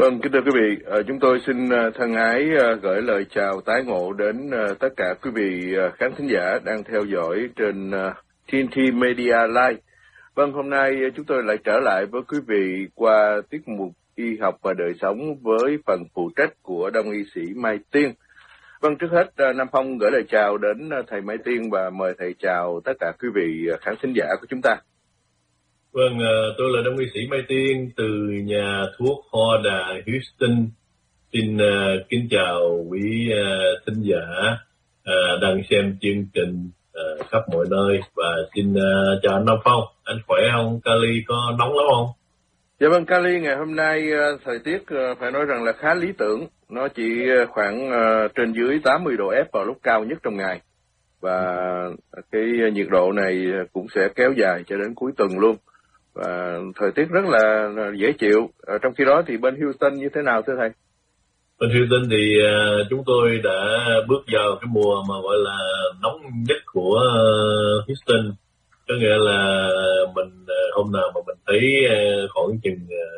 Vâng, kính thưa quý vị, chúng tôi xin thân ái gửi lời chào tái ngộ đến tất cả quý vị khán thính giả đang theo dõi trên TNT Media Live. Vâng, hôm nay chúng tôi lại trở lại với quý vị qua tiết mục y học và đời sống với phần phụ trách của Đông y sĩ Mai Tiên. Vâng, trước hết Nam Phong gửi lời chào đến thầy Mai Tiên và mời thầy chào tất cả quý vị khán thính giả của chúng ta. Vâng, tôi là Đông y sĩ Mai Tiên từ nhà thuốc Hoa Đà Houston. Xin kính chào quý thính giả đang xem chương trình khắp mọi nơi và xin chào anh Nam Phong. Anh khỏe không? Cali có nóng lắm không? Dạ vâng, Cali ngày hôm nay thời tiết phải nói rằng là khá lý tưởng. Nó chỉ khoảng trên dưới 80 độ F vào lúc cao nhất trong ngày. Và cái nhiệt độ này cũng sẽ kéo dài cho đến cuối tuần luôn. Và thời tiết rất là dễ chịu. Trong khi đó thì bên Houston như thế nào thưa thầy? Bên Houston thì chúng tôi đã bước vào cái mùa mà gọi là nóng nhất của Houston. Có nghĩa là mình hôm nào mà mình thấy khoảng chừng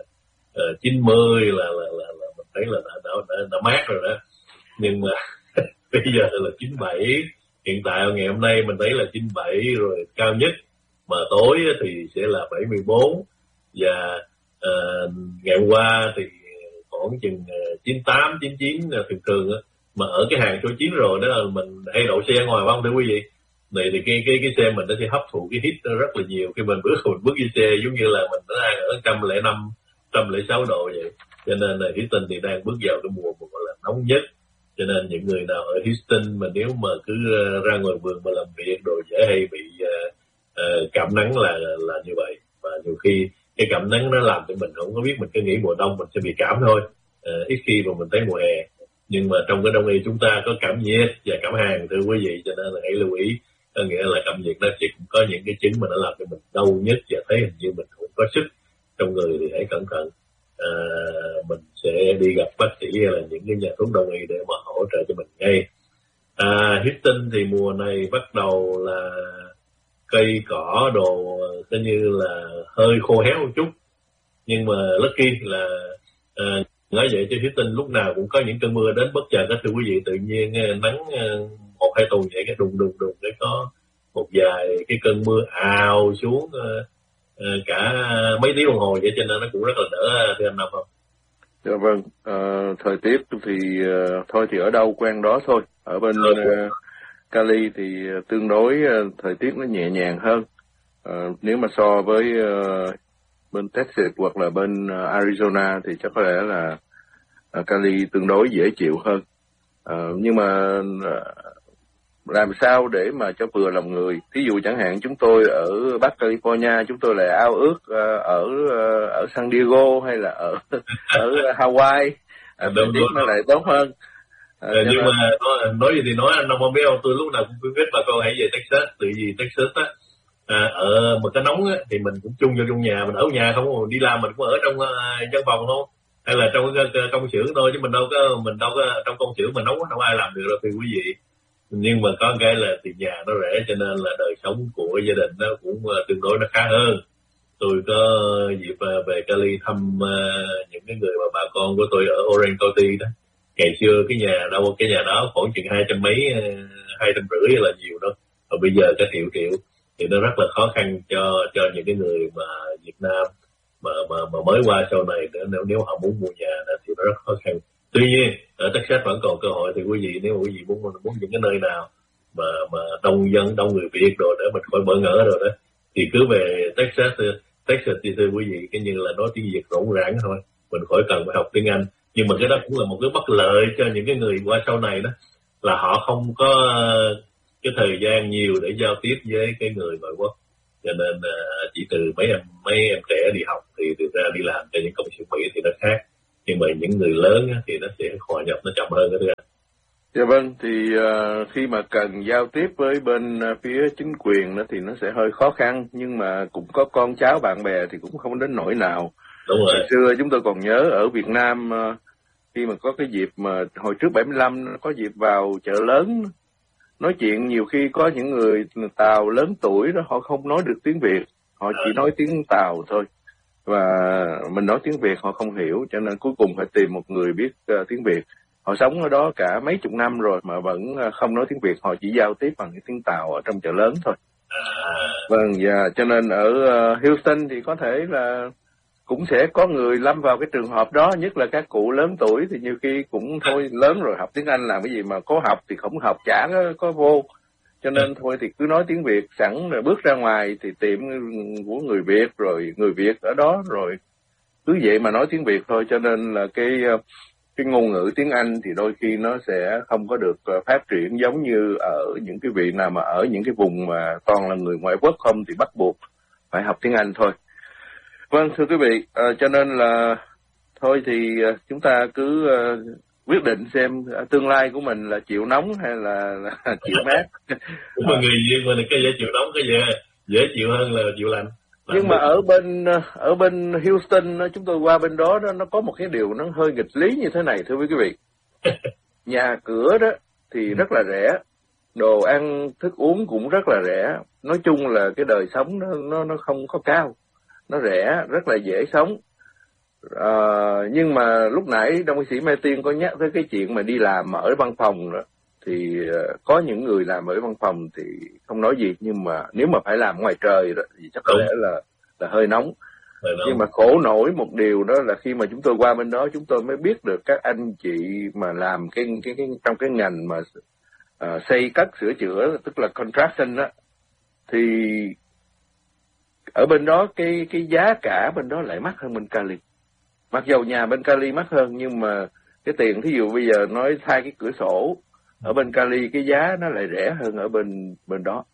90 là mình thấy là đã mát rồi đó. Nhưng mà bây giờ là 97. Hiện tại ngày hôm nay mình thấy là 97 rồi cao nhất. Mà tối thì sẽ là 74 và ngày hôm qua thì khoảng chừng 98, 99 thường mà ở cái hàng số 9 rồi đó là mình hay đậu xe ngoài phải không thưa quý vị? Này thì cái xe mình nó sẽ hấp thụ cái hít rất là nhiều khi mình bước đi xe giống như là mình đang ở 105, 106 độ vậy. Cho nên là Houston thì đang bước vào cái mùa gọi là nóng nhất. Cho nên những người nào ở Houston mà nếu mà cứ ra ngoài vườn mà làm việc rồi dễ hay bị cảm nắng là như vậy. Và nhiều khi cái cảm nắng nó làm cho mình không có biết, mình cứ nghĩ mùa đông mình sẽ bị cảm thôi, ít khi mà mình thấy mùa hè. Nhưng mà trong cái đông y chúng ta có cảm nhiệt và cảm hàn thưa quý vị, cho nên là hãy lưu ý. Có nghĩa là cảm nhiệt nó sẽ cũng có những cái chứng mà nó làm cho mình đau nhất và thấy hình như mình không có sức trong người thì hãy cẩn thận. Mình sẽ đi gặp bác sĩ hay là những cái nhà thuốc đông y để mà hỗ trợ cho mình ngay. Houston thì mùa này bắt đầu là cây cỏ đồ coi như là hơi khô héo một chút, nhưng mà lucky là nói vậy cho Houston lúc nào cũng có những cơn mưa đến bất chợt đó thưa quý vị. Tự nhiên nắng 1-2 tuần vậy cái đùng để có một vài cái cơn mưa ào xuống cả mấy tiếng đồng hồ vậy, cho nên nó cũng rất là đỡ thưa anh Nam không? Dạ vâng, thời tiết thì thôi thì ở đâu quen đó thôi. Ở bên Cali thì tương đối thời tiết nó nhẹ nhàng hơn. Nếu mà so với bên Texas hoặc là bên Arizona thì chắc có lẽ là Cali tương đối dễ chịu hơn. Nhưng mà làm sao để mà cho vừa lòng người? Ví dụ chẳng hạn chúng tôi ở Bắc California, chúng tôi lại ao ước ở San Diego hay là ở Hawaii, thời tiết nó lại tốt hơn. Nhưng mà nói gì thì nói, anh không biết không, tôi lúc nào cũng khuyến bà con hãy về Texas, tự vì Texas á ở một cái nóng á thì mình cũng chung vô trong nhà, mình ở nhà không, đi làm mình cũng ở trong văn phòng không, hay là trong cái công xưởng thôi, chứ mình đâu có trong công xưởng mà nóng không ai làm được đâu thì quý vị. Nhưng mà có cái là tiền nhà nó rẻ, cho nên là đời sống của gia đình nó cũng tương đối nó khá hơn. Tôi có dịp về Cali thăm những cái người mà bà con của tôi ở Orange County đó. Ngày xưa cái nhà đó khoảng chừng 200 mấy, 250 là nhiều đâu, và bây giờ cả triệu thì nó rất là khó khăn cho những cái người mà Việt Nam mà mới qua sau này nếu họ muốn mua nhà thì nó rất khó khăn. Tuy nhiên ở Texas vẫn còn cơ hội thì quý vị, nếu quý vị muốn những cái nơi nào mà đông dân, đông người Việt rồi để mình khỏi bỡ ngỡ rồi đó thì cứ về Texas thì thưa quý vị, cái như là nói tiếng Việt rỗng rãng thôi, mình khỏi cần phải học tiếng Anh. Nhưng mà cái đó cũng là một cái bất lợi cho những cái người qua sau này đó, là họ không có cái thời gian nhiều để giao tiếp với cái người ngoại quốc, cho nên chỉ từ mấy em trẻ đi học thì thực ra đi làm cho những công xưởng Mỹ thì nó khác, nhưng mà những người lớn thì nó sẽ hòa nhập nó chậm hơn đó thưa anh. Dạ vâng, thì khi mà cần giao tiếp với bên phía chính quyền đó thì nó sẽ hơi khó khăn, nhưng mà cũng có con cháu bạn bè thì cũng không đến nỗi nào. Đúng rồi. Hồi xưa chúng tôi còn nhớ ở Việt Nam khi mà có cái dịp mà hồi trước 75 có dịp vào chợ lớn nói chuyện, nhiều khi có những người Tàu lớn tuổi đó họ không nói được tiếng Việt, họ chỉ nói tiếng Tàu thôi. và mình nói tiếng Việt họ không hiểu, cho nên cuối cùng phải tìm một người biết tiếng Việt. Họ sống ở đó cả mấy chục năm rồi mà vẫn không nói tiếng Việt, họ chỉ giao tiếp bằng cái tiếng Tàu ở trong chợ lớn thôi. Vâng, và cho nên ở Houston thì có thể là cũng sẽ có người lâm vào cái trường hợp đó, nhất là các cụ lớn tuổi thì nhiều khi cũng thôi lớn rồi học tiếng Anh làm cái gì mà có học thì không học, chả có vô. Cho nên thôi thì cứ nói tiếng Việt sẵn, rồi bước ra ngoài thì tiệm của người Việt, rồi người Việt ở đó, rồi cứ vậy mà nói tiếng Việt thôi. Cho nên là cái ngôn ngữ tiếng Anh thì đôi khi nó sẽ không có được phát triển giống như ở những cái vị nào mà ở những cái vùng mà toàn là người ngoại quốc không thì bắt buộc phải học tiếng Anh thôi. Vâng, thưa quý vị, cho nên là thôi thì chúng ta cứ quyết định xem tương lai của mình là chịu nóng hay là chịu mát. Người Việt mình cái dễ chịu nóng, cái dễ chịu hơn là chịu lạnh. Nhưng mà ở bên Houston chúng tôi qua bên đó nó có một cái điều nó hơi nghịch lý như thế này, thưa quý vị. Nhà cửa đó thì rất là rẻ, đồ ăn thức uống cũng rất là rẻ. Nói chung là cái đời sống nó không có cao, nó rẻ, rất là dễ sống. Nhưng mà lúc nãy đồng nghị sĩ Mai Tiên có nhắc tới cái chuyện mà đi làm ở văn phòng đó, thì có những người làm ở văn phòng thì không nói gì, nhưng mà nếu mà phải làm ngoài trời đó thì chắc có lẽ là hơi nóng. Nhưng mà khổ nổi một điều đó là khi mà chúng tôi qua bên đó, chúng tôi mới biết được các anh chị mà làm cái trong cái ngành mà xây cất sửa chữa, tức là construction đó, thì ở bên đó cái giá cả bên đó lại mắc hơn bên Cali. Mặc dầu nhà bên Cali mắc hơn, nhưng mà cái tiền, thí dụ bây giờ nói thay cái cửa sổ ở bên Cali cái giá nó lại rẻ hơn ở bên đó.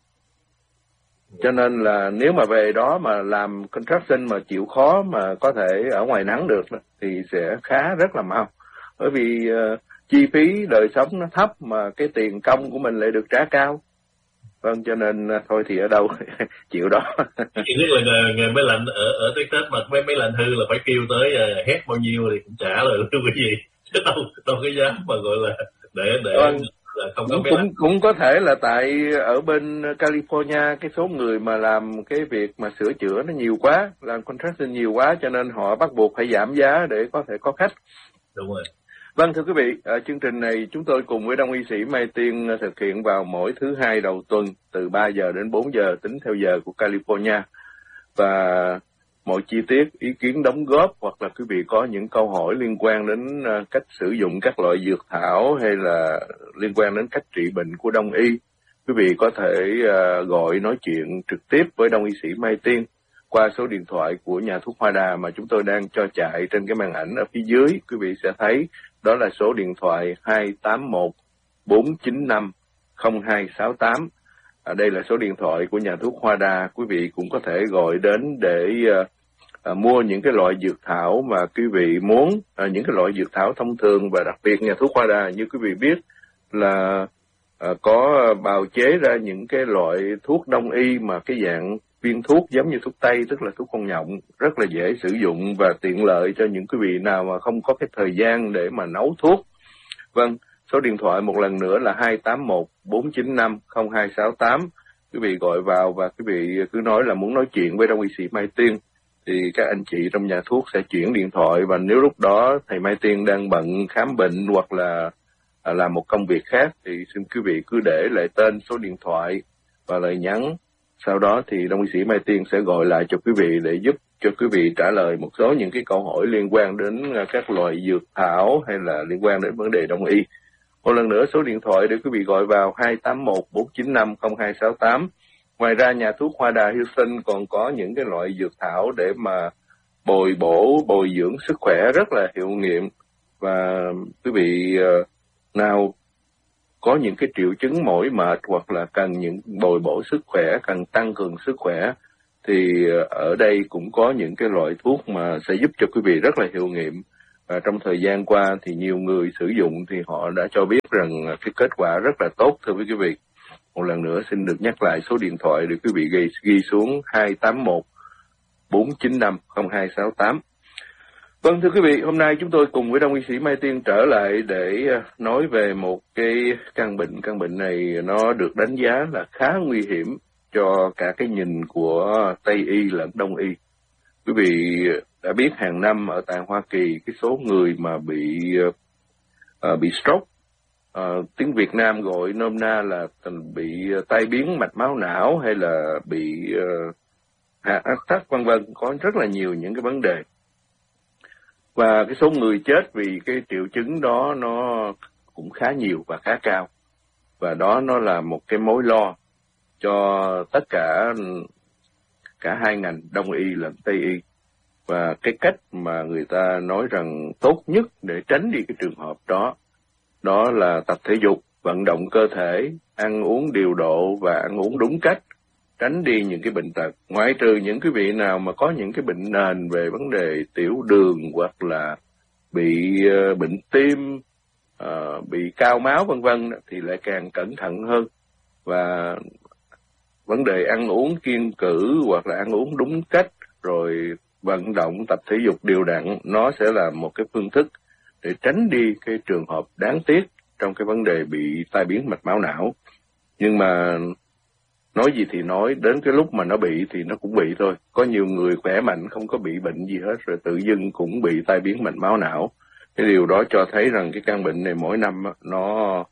Cho nên là nếu mà về đó mà làm construction mà chịu khó mà có thể ở ngoài nắng được thì sẽ khá rất là mau. Bởi vì chi phí đời sống nó thấp mà cái tiền công của mình lại được trả cao. Vâng, cho nên thôi thì ở đâu chịu đó. Chỉ biết là nghề máy lạnh ở Texas mà máy lạnh hư là phải kêu tới hét bao nhiêu thì cũng trả lời thưa quý vị. Chứ đâu cái giá mà gọi là để vâng. là không có máy lạnh. Cũng có thể là tại ở bên California cái số người mà làm cái việc mà sửa chữa nó nhiều quá, làm construction nhiều quá, cho nên họ bắt buộc phải giảm giá để có thể có khách. Đúng rồi. Vâng, thưa quý vị, chương trình này chúng tôi cùng với Đông y sĩ Mai Tiên thực hiện vào mỗi thứ Hai đầu tuần từ 3 giờ đến 4 giờ tính theo giờ của California. Và mọi chi tiết, ý kiến đóng góp hoặc là quý vị có những câu hỏi liên quan đến cách sử dụng các loại dược thảo hay là liên quan đến cách trị bệnh của Đông y, quý vị có thể gọi nói chuyện trực tiếp với Đông y sĩ Mai Tiên qua số điện thoại của nhà thuốc Hoa Đà mà chúng tôi đang cho chạy trên cái màn ảnh ở phía dưới. Quý vị sẽ thấy đó là số điện thoại 281 495 0268. Đây là số điện thoại của nhà thuốc Hoa Đà. Quý vị cũng có thể gọi đến để mua những cái loại dược thảo mà quý vị muốn, những cái loại dược thảo thông thường, và đặc biệt nhà thuốc Hoa Đà như quý vị biết là có bào chế ra những cái loại thuốc đông y mà cái dạng viên thuốc giống như thuốc tây, tức là thuốc con nhộng, rất là dễ sử dụng và tiện lợi cho những quý vị nào mà không có cái thời gian để mà nấu thuốc. Vâng, số điện thoại một lần nữa là 281 495 0268. Quý vị gọi vào và quý vị cứ nói là muốn nói chuyện với Đông y sĩ Mai Tiên, thì các anh chị trong nhà thuốc sẽ chuyển điện thoại, và nếu lúc đó thầy Mai Tiên đang bận khám bệnh hoặc là làm một công việc khác thì xin quý vị cứ để lại tên, số điện thoại và lời nhắn. Sau đó thì Đông y sĩ Mai Tiên sẽ gọi lại cho quý vị để giúp cho quý vị trả lời một số những cái câu hỏi liên quan đến các loại dược thảo hay là liên quan đến vấn đề đông y. Một lần nữa số điện thoại để quý vị gọi vào 281 495 0268. Ngoài ra nhà thuốc Hoa Đà Houston còn có những cái loại dược thảo để mà bồi bổ, bồi dưỡng sức khỏe rất là hiệu nghiệm. Và quý vị nào có những cái triệu chứng mỏi mệt hoặc là cần những bồi bổ sức khỏe, cần tăng cường sức khỏe, thì ở đây cũng có những cái loại thuốc mà sẽ giúp cho quý vị rất là hiệu nghiệm. Và trong thời gian qua thì nhiều người sử dụng thì họ đã cho biết rằng cái kết quả rất là tốt, thưa quý vị. Một lần nữa xin được nhắc lại số điện thoại để quý vị ghi xuống 281 495 0268. Vâng, thưa quý vị, hôm nay chúng tôi cùng với Đông y sĩ Mai Tiên trở lại để nói về một cái căn bệnh. Căn bệnh này nó được đánh giá là khá nguy hiểm cho cả cái nhìn của Tây y lẫn Đông y. Quý vị đã biết hàng năm ở tại Hoa Kỳ cái số người mà bị stroke, tiếng Việt Nam gọi nôm na là bị tai biến mạch máu não hay là bị heart attack vân vân, có rất là nhiều những cái vấn đề. Và cái số người chết vì cái triệu chứng đó nó cũng khá nhiều và khá cao. Và đó nó là một cái mối lo cho tất cả hai ngành Đông y lẫn Tây y. Và cái cách mà người ta nói rằng tốt nhất để tránh đi cái trường hợp đó là tập thể dục, vận động cơ thể, ăn uống điều độ và ăn uống đúng cách, tránh đi những cái bệnh tật. Ngoại trừ những cái vị nào mà có những cái bệnh nền về vấn đề tiểu đường hoặc là bị bệnh tim, bị cao máu vân vân thì lại càng cẩn thận hơn. Và vấn đề ăn uống kiêng cữ hoặc là ăn uống đúng cách rồi vận động tập thể dục đều đặn, nó sẽ là một cái phương thức để tránh đi cái trường hợp đáng tiếc trong cái vấn đề bị tai biến mạch máu não. Nhưng mà nói gì thì nói, đến cái lúc mà nó bị thì nó cũng bị thôi. Có nhiều người khỏe mạnh không có bị bệnh gì hết rồi tự dưng cũng bị tai biến mạch máu não. Cái điều đó cho thấy rằng cái căn bệnh này mỗi năm nó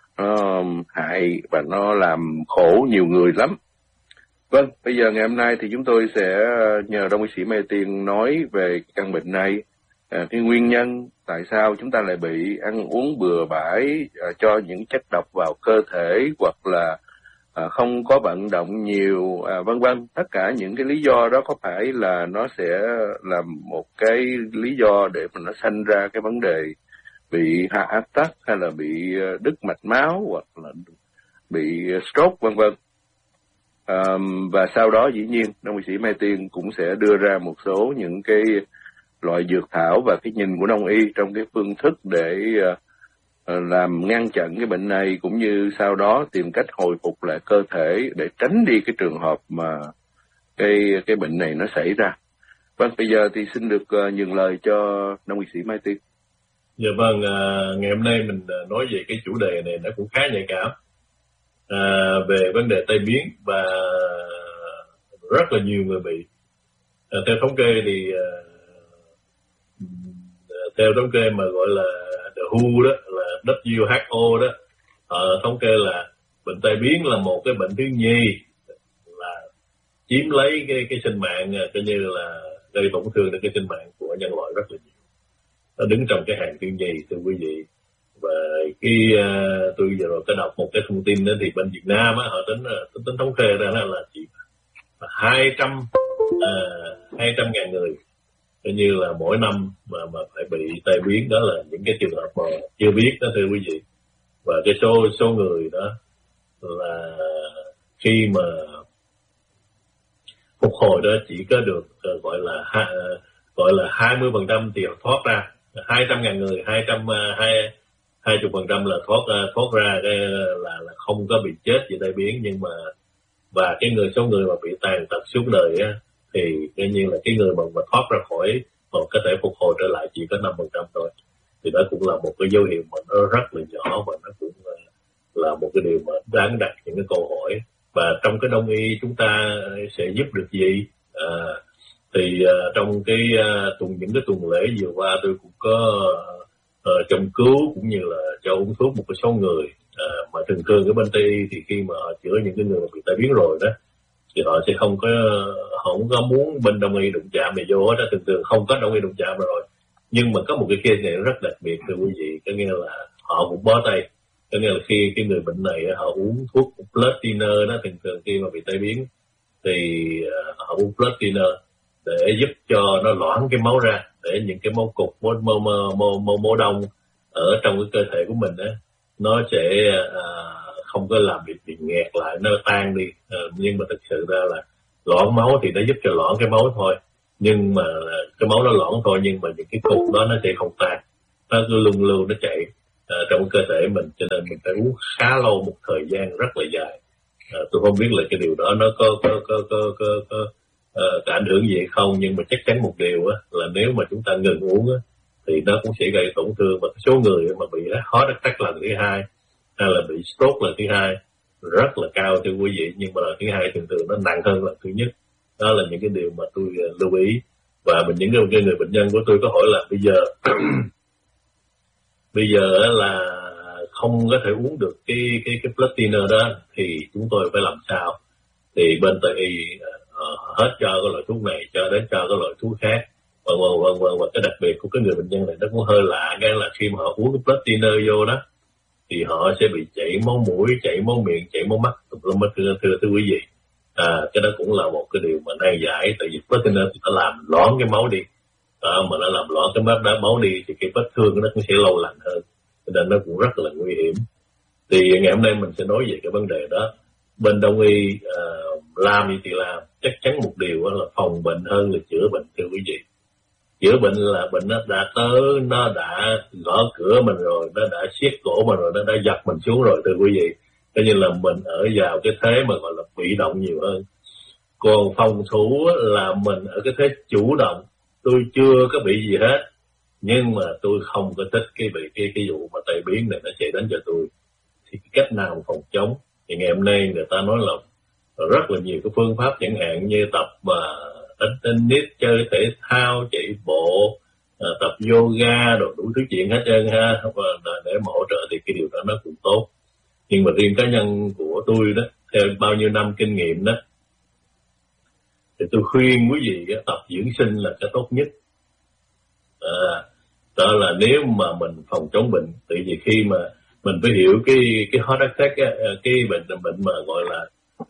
hại và nó làm khổ nhiều người lắm. Vâng, bây giờ ngày hôm nay thì chúng tôi sẽ nhờ Đông y sĩ Mai Tiên nói về căn bệnh này, cái nguyên nhân tại sao chúng ta lại bị, ăn uống bừa bãi, cho những chất độc vào cơ thể hoặc là không có vận động nhiều, vân vân. Tất cả những cái lý do đó có phải là nó sẽ là một cái lý do để mà nó sanh ra cái vấn đề bị heart attack hay là bị đứt mạch máu hoặc là bị stroke vân vân. Và sau đó dĩ nhiên Đông y sĩ Mai Tiên cũng sẽ đưa ra một số những cái loại dược thảo và cái nhìn của Đông y trong cái phương thức để làm ngăn chặn cái bệnh này, cũng như sau đó tìm cách hồi phục lại cơ thể để tránh đi cái trường hợp mà cái bệnh này nó xảy ra. Vâng, bây giờ thì xin được nhường lời cho Đông y sĩ Mai Tiên. Dạ vâng, ngày hôm nay mình nói về cái chủ đề này nó cũng khá nhạy cảm, về vấn đề tai biến và rất là nhiều người bị. Theo thống kê thì theo thống kê mà gọi là The WHO đó, là WHO đó, thống kê là bệnh tai biến là một cái bệnh thứ nhì là chiếm lấy cái sinh mạng, coi như là gây tổn thương đến cái sinh mạng của nhân loại rất là nhiều. Nó đứng trong cái hàng thứ nhì, thưa quý vị. Và tôi vừa rồi có đọc một cái thông tin đó thì bên Việt Nam á, họ tính thống kê ra là chỉ 200.000 người coi như là mỗi năm mà phải bị tai biến. Đó là những cái trường hợp mà chưa biết đó, thưa quý vị. Và cái số người đó là khi mà phục hồi đó chỉ có được gọi là 20% thì thoát ra. 200.000 người, 20% là thoát ra cái là không có bị chết vì tai biến. Nhưng mà và số người mà bị tàn tật suốt đời á, thì coi như là cái người mà thoát ra khỏi mà có thể phục hồi trở lại chỉ có 5% thôi. Thì đó cũng là một cái dấu hiệu mà nó rất là nhỏ, và nó cũng là một cái điều mà đáng đặt những cái câu hỏi. Và trong cái Đông y chúng ta sẽ giúp được gì? Thì trong những cái tuần lễ vừa qua tôi cũng có châm cứu cũng như là cho uống thuốc một cái số người mà thường cái bên Tây y thì khi mà họ chữa những cái người mà bị tai biến rồi đó thì họ sẽ không có muốn bên Đông y đụng chạm này vô đó, thường không có Đông y đụng chạm rồi. Nhưng mà có một cái case này rất đặc biệt, thưa quý vị, có nghĩa là họ cũng bó tay. Có nghĩa là khi cái người bệnh này họ uống thuốc blood thinner đó, thường khi mà bị tai biến thì họ uống blood thinner để giúp cho nó loãng cái máu ra, để những cái máu cục, máu đông ở trong cái cơ thể của mình đó nó sẽ không có làm bị nghẹt lại, nó tan đi. Nhưng mà thực sự ra là loãng máu thì nó giúp cho loãng cái máu thôi, nhưng mà cái máu nó loãng thôi, nhưng mà những cái cục đó nó sẽ không tan, nó cứ luôn luôn nó chạy trong cơ thể mình, cho nên mình phải uống khá lâu, một thời gian rất là dài. Tôi không biết là cái điều đó nó có ảnh hưởng gì hay không, nhưng mà chắc chắn một điều á, là nếu mà chúng ta ngừng uống á, thì nó cũng sẽ gây tổn thương. Và số người mà bị heart attack lần thứ hai hay là bị stroke lần thứ hai rất là cao, thưa quý vị. Nhưng mà lần thứ hai thường nó nặng hơn lần thứ nhất. Đó là những cái điều mà tôi lưu ý. Và những cái người bệnh nhân của tôi có hỏi là bây giờ là không có thể uống được cái blood thinner đó thì chúng tôi phải làm sao? Thì bên Tây y hết cho cái loại thuốc này cho đến cho cái loại thuốc khác. Và cái đặc biệt của cái người bệnh nhân này nó cũng hơi lạ, cái là khi mà họ uống cái blood thinner vô đó thì họ sẽ bị chảy máu mũi, chảy máu miệng, chảy máu mắt, thưa quý vị. Cái đó cũng là một cái điều mà nan giải, tại vì blood thinner thì nó làm loãng cái máu đi, mà nó làm loãng cái máu đi thì cái vết thương nó cũng sẽ lâu lành hơn, cho nên nó cũng rất là nguy hiểm. Thì ngày hôm nay mình sẽ nói về cái vấn đề đó. Bên Đông y làm gì thì làm, chắc chắn một điều là phòng bệnh hơn là chữa bệnh, thưa quý vị. Chữa bệnh là bệnh nó đã tới, nó đã gõ cửa mình rồi, nó đã siết cổ mình rồi, nó đã giật mình xuống rồi, thưa quý vị. Cho nên là mình ở vào cái thế mà gọi là bị động nhiều hơn. Còn phòng thủ là mình ở cái thế chủ động. Tôi chưa có bị gì hết, nhưng mà tôi không có thích cái vụ mà tai biến này nó xảy đến cho tôi. Thì cách nào phòng chống? Thì ngày hôm nay người ta nói là rất là nhiều cái phương pháp, chẳng hạn như tập đánh tennis, chơi thể thao, chạy bộ, tập yoga, rồi đủ thứ chuyện hết trơn ha, để mà hỗ trợ thì cái điều đó nó cũng tốt. Nhưng mà riêng cá nhân của tôi đó, theo bao nhiêu năm kinh nghiệm đó, thì tôi khuyên quý vị tập dưỡng sinh là cái tốt nhất. Đó là nếu mà mình phòng chống bệnh, tại vì khi mà mình phải hiểu cái heart attack á, cái bệnh mà gọi là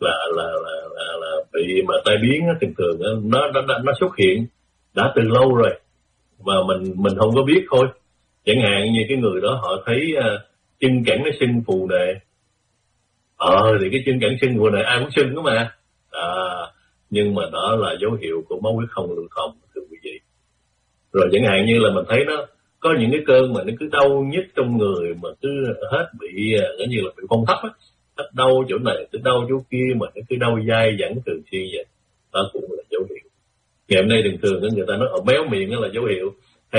bị mà tai biến á, thường nó xuất hiện đã từ lâu rồi mà mình không có biết thôi. Chẳng hạn như cái người đó họ thấy chân cẳng nó sưng phù nè, thì cái chân cẳng sưng phù nè ai cũng sưng đó mà, nhưng mà đó là dấu hiệu của máu huyết không lưu thông, thưa quý vị. Rồi chẳng hạn như là mình thấy nó có những cái cơn mà nó cứ đau nhức trong người mà cứ hết bị giống như là bị phong thấp á, hết đau chỗ này tới đau chỗ kia mà nó cứ đau dai dẳng thường xuyên vậy, đó cũng là dấu hiệu. Ngày hôm nay thường người ta nói méo miệng đó là dấu hiệu,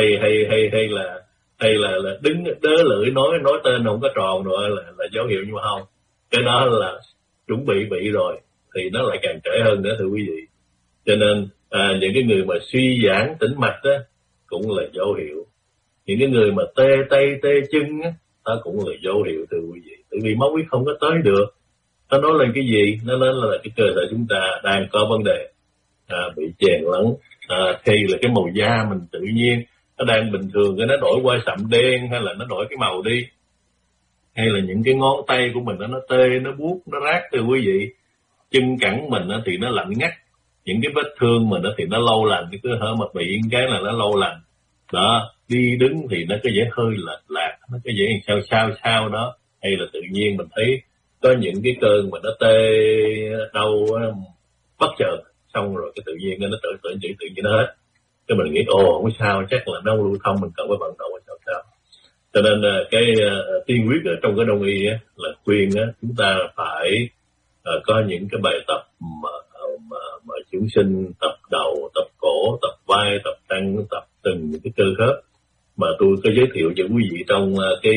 hay là đứng đớ lưỡi nói tên không có tròn rồi là dấu hiệu, nhưng mà không, cái đó là chuẩn bị rồi thì nó lại càng trễ hơn nữa, thưa quý vị. Cho nên những cái người mà suy giãn tĩnh mạch đó cũng là dấu hiệu. Những cái người mà tê tay tê chân á, đó cũng là dấu hiệu, thưa quý vị. Tại vì máu huyết không có tới được. Nó nói lên cái gì? Nó nói là cái cơ thể chúng ta đang có vấn đề, bị chèn lẫn, hay là cái màu da mình tự nhiên nó đang bình thường, cái nó đổi qua sậm đen hay là nó đổi cái màu đi, hay là những cái ngón tay của mình nó tê, nó buốt, nó rát, thưa quý vị. Chân cẳng mình thì nó lạnh ngắt, những cái vết thương mình thì nó lâu lành, cứ hở mà bị cái là nó lâu lành đó. Đi đứng thì nó có vẻ hơi lệch lạc, nó có vẻ sao đó, hay là tự nhiên mình thấy có những cái cơn mà nó tê đau bất chợt, xong rồi cái tự nhiên nó tự nhiên nó hết. Cái mình nghĩ không sao, chắc là nó lưu thông, mình cần phải vận động sao. Cho nên cái tiên quyết ở trong cái đông y là khuyên chúng ta phải có những cái bài tập mà dưỡng sinh, tập đầu, tập cổ, tập vai, tập tăng, tập từng những cái cơ khớp mà tôi có giới thiệu cho quý vị trong cái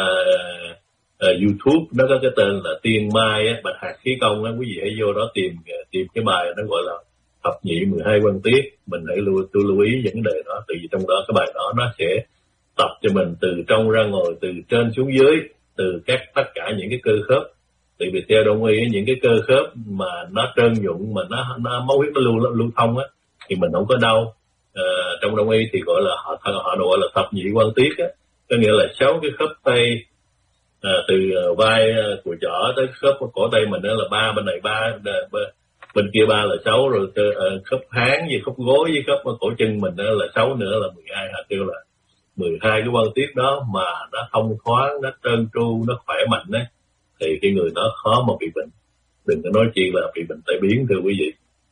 YouTube. Nó có cái tên là Tiên Mai Bạch Hạc Khí Công á, quý vị hãy vô đó tìm cái bài nó gọi là thập nhị 12 quan tiết. Mình hãy lưu ý vấn đề đó, tại vì trong đó cái bài đó nó sẽ tập cho mình từ trong ra ngoài, từ trên xuống dưới, từ tất cả những cái cơ khớp. Tại vì theo đông y những cái cơ khớp mà nó trơn nhuận, mà nó máu huyết nó lưu thông á, thì mình không có đau. Trong đông y thì gọi là họ gọi là thập nhị quan tiết á, có nghĩa là 6 cái khớp tay, từ vai của chỏ tới khớp cổ tay mình đó là 3, bên này 3, bên kia 3 là 6, rồi khớp háng với khớp gối với khớp cổ chân mình đó là 6 nữa là 12, họ kêu là 12 cái quan tiết đó mà nó thông thoáng, nó trơn tru, nó khỏe mạnh đấy, thì cái người đó khó mà bị bệnh, đừng có nói chi là bị bệnh tai biến, thưa quý vị.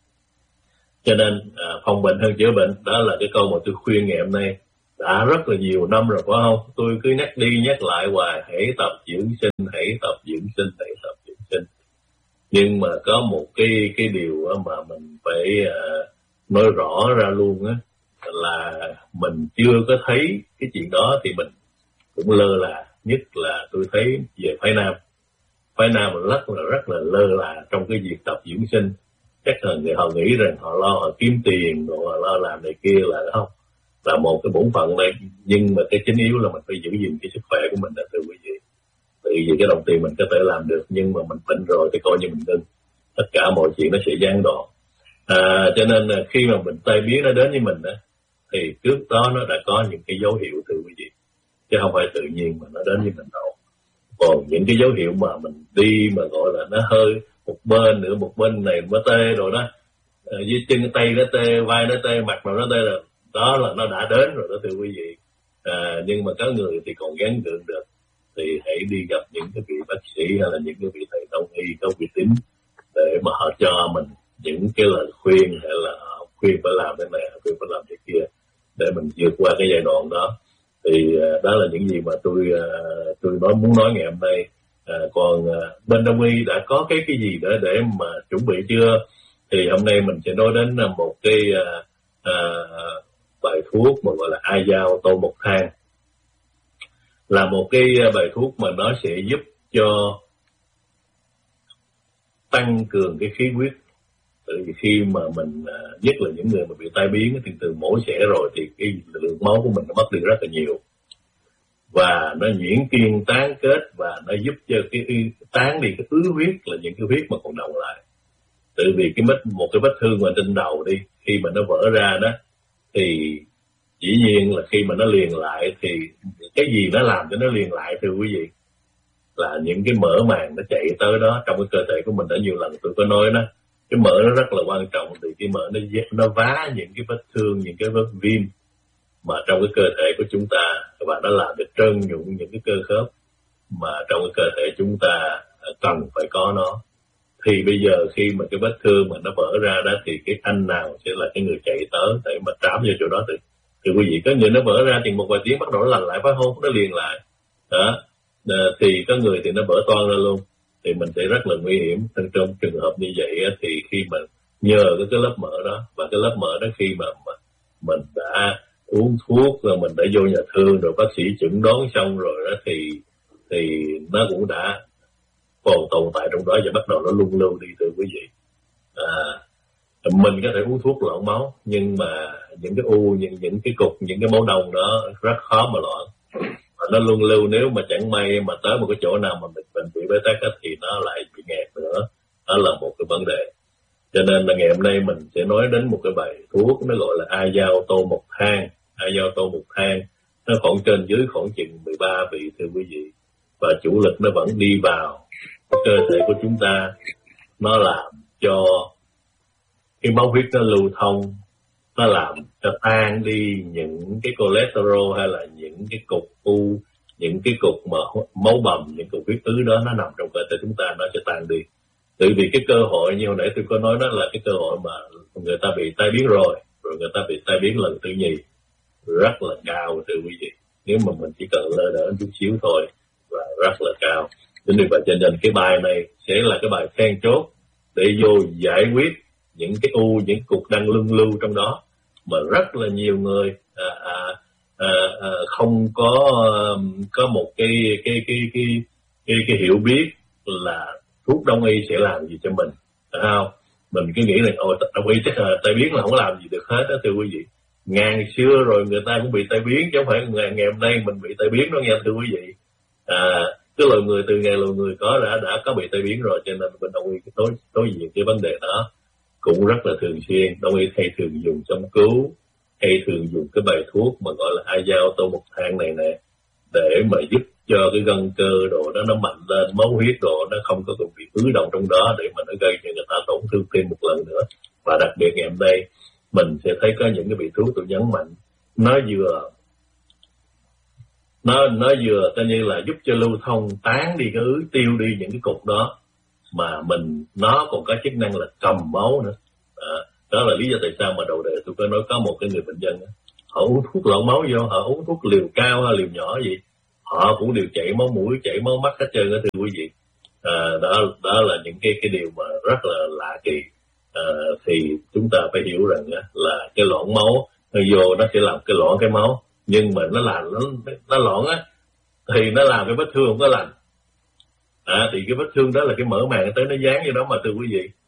Cho nên phòng bệnh hơn chữa bệnh, đó là cái câu mà tôi khuyên ngày hôm nay đã rất là nhiều năm rồi, phải không? Tôi cứ nhắc đi nhắc lại hoài, hãy tập dưỡng sinh, hãy tập dưỡng sinh, hãy tập dưỡng sinh. Nhưng mà có một cái điều mà mình phải nói rõ ra luôn á, là mình chưa có thấy cái chuyện đó thì mình cũng lơ là. Nhất là tôi thấy về phái nam rất là lơ là trong cái việc tập dưỡng sinh. chắc là họ nghĩ rằng họ kiếm tiền rồi họ lo làm này kia là không, là một cái bổn phận này, nhưng mà cái chính yếu là mình phải giữ gìn cái sức khỏe của mình đó thưa quý vị. Tại vì cái đồng tiền mình có thể làm được, nhưng mà mình bệnh rồi thì coi như mình ngưng, tất cả mọi chuyện nó sẽ gián đoạn. Cho nên là khi mà bệnh tai biến nó đến với mình á, thì trước đó nó đã có những cái dấu hiệu thưa quý vị, chứ không phải tự nhiên mà nó đến với mình đâu. Còn những cái dấu hiệu mà mình đi mà gọi là nó hơi một bên nữa, một bên này nó tê rồi đó, dưới chân tay nó tê, vai nó tê, mặt nó tê, là đó là nó đã đến rồi đó thưa quý vị. Nhưng mà có người thì còn gắng gượng được, thì hãy đi gặp những cái vị bác sĩ hay là những cái vị thầy đông y có uy tín để mà họ cho mình những cái lời khuyên, hay là khuyên phải làm cái này, khuyên phải làm cái kia để mình vượt qua cái giai đoạn đó. Thì đó là những gì mà tôi muốn nói ngày hôm nay. Còn bên đông y đã có cái gì đó để mà chuẩn bị chưa? Thì hôm nay mình sẽ nói đến một cái bài thuốc mà gọi là ai dao tô một thang, là một cái bài thuốc mà nó sẽ giúp cho tăng cường cái khí huyết. Tại vì khi mà mình, nhất là những người mà bị tai biến thì từ mổ xẻ rồi thì cái lượng máu của mình nó mất đi rất là nhiều, và nó nhuyễn kiên tán kết, và nó giúp cho cái tán đi cái ứ huyết, là những cái huyết mà còn đọng lại. Tại vì một cái vết thương mà trên đầu đi, khi mà nó vỡ ra đó thì dĩ nhiên là khi mà nó liền lại thì cái gì nó làm cho nó liền lại thưa quý vị? Là những cái mỡ màng nó chạy tới đó. Trong cái cơ thể của mình đã nhiều lần tôi có nói đó, cái mỡ nó rất là quan trọng, thì cái mỡ nó vá những cái vết thương, những cái vết viêm mà trong cái cơ thể của chúng ta, và nó làm cho trơn nhũn những cái cơ khớp mà trong cái cơ thể chúng ta cần phải có nó. Thì bây giờ khi mà cái vết thương mà nó vỡ ra đó, thì cái anh nào sẽ là cái người chạy tới để mà trám vào chỗ đó? Thì quý vị, có người nó vỡ ra thì một vài tiếng bắt đầu nó lành lại, phải không? Nó liền lại đó. Thì có người thì nó vỡ toang ra luôn, thì mình sẽ rất là nguy hiểm. Trong trường hợp như vậy thì khi mà nhờ cái lớp mỡ đó, và cái lớp mỡ đó khi mà mình đã uống thuốc rồi, mình đã vô nhà thương rồi, bác sĩ chẩn đoán xong rồi đó, thì nó cũng đã còn tồn tại trong đó và bắt đầu nó luân lưu đi thưa quý vị. Mình có thể uống thuốc loãng máu, nhưng mà những cái u, những cái cục, những cái máu đông đó rất khó mà loãng, và nó luân lưu. Nếu mà chẳng may mà tới một cái chỗ nào mà mình bị bế tắc thì nó lại bị nghẹt nữa. Đó là một cái vấn đề. Cho nên là ngày hôm nay mình sẽ nói đến một cái bài thuốc, nó gọi là ai dao tô một thang. Ai dao tô một thang, nó khoảng trên dưới khoảng chừng 13 vị thưa quý vị, và chủ lực nó vẫn đi vào cơ thể của chúng ta. Nó làm cho cái máu huyết nó lưu thông, nó làm cho tan đi những cái cholesterol hay là những cái cục u, những cái cục mà máu bầm, những cục huyết ứ đó nó nằm trong cơ thể chúng ta, nó sẽ tan đi. Tại vì cái cơ hội như hồi nãy tôi có nói, đó là cái cơ hội mà người ta bị tai biến rồi người ta bị tai biến lần thứ nhì rất là cao thưa quý vị. Nếu mà mình chỉ cần lơ đỡ chút xíu thôi là rất là cao. Chính vì vậy cho nên cái bài này sẽ là cái bài then chốt để vô giải quyết những cái u, những cục đang luân lưu trong đó mà rất là nhiều người không có một cái hiểu biết là thuốc đông y sẽ làm gì cho mình, phải không? Mình cứ nghĩ là đông y chắc là tai biến là không làm gì được hết đó thưa quý vị. Ngàn xưa rồi người ta cũng bị tai biến, chứ không phải ngày hôm nay mình bị tai biến đó nghe thưa quý vị. Cái loài người từ ngày loài người có đã có bị tai biến rồi, cho nên bên đông y đối diện cái vấn đề đó cũng rất là thường xuyên. Đông y hay thường dùng châm cứu, hay thường dùng cái bài thuốc mà gọi là ai dao tô một thang này nè, để mà giúp cho cái gân cơ đồ đó nó mạnh lên, máu huyết đồ nó không có bị ứ động trong đó, để mà nó gây cho người ta tổn thương thêm một lần nữa. Và đặc biệt ngày hôm nay mình sẽ thấy có những cái vị thuốc tôi nhấn mạnh, nó vừa coi như là giúp cho lưu thông, tán đi cái ứ, tiêu đi những cái cục đó, mà nó còn có chức năng là cầm máu nữa. Đó là lý do tại sao mà đầu đề tôi có nói có một cái người bệnh nhân họ uống thuốc loãng máu vô, họ uống thuốc liều cao hay liều nhỏ gì, họ cũng đều chảy máu mũi, chảy máu mắt hết trơn đó thưa quý vị. Đó là những cái điều mà rất là lạ kỳ. Thì chúng ta phải hiểu rằng là cái loãng máu nó vô, nó sẽ làm cái loãng cái máu, nhưng mà nó loãng á thì nó làm cái vết thương không có lành. Thì cái vết thương đó là cái mỡ màng tới nó dán vô đó mà thưa quý vị.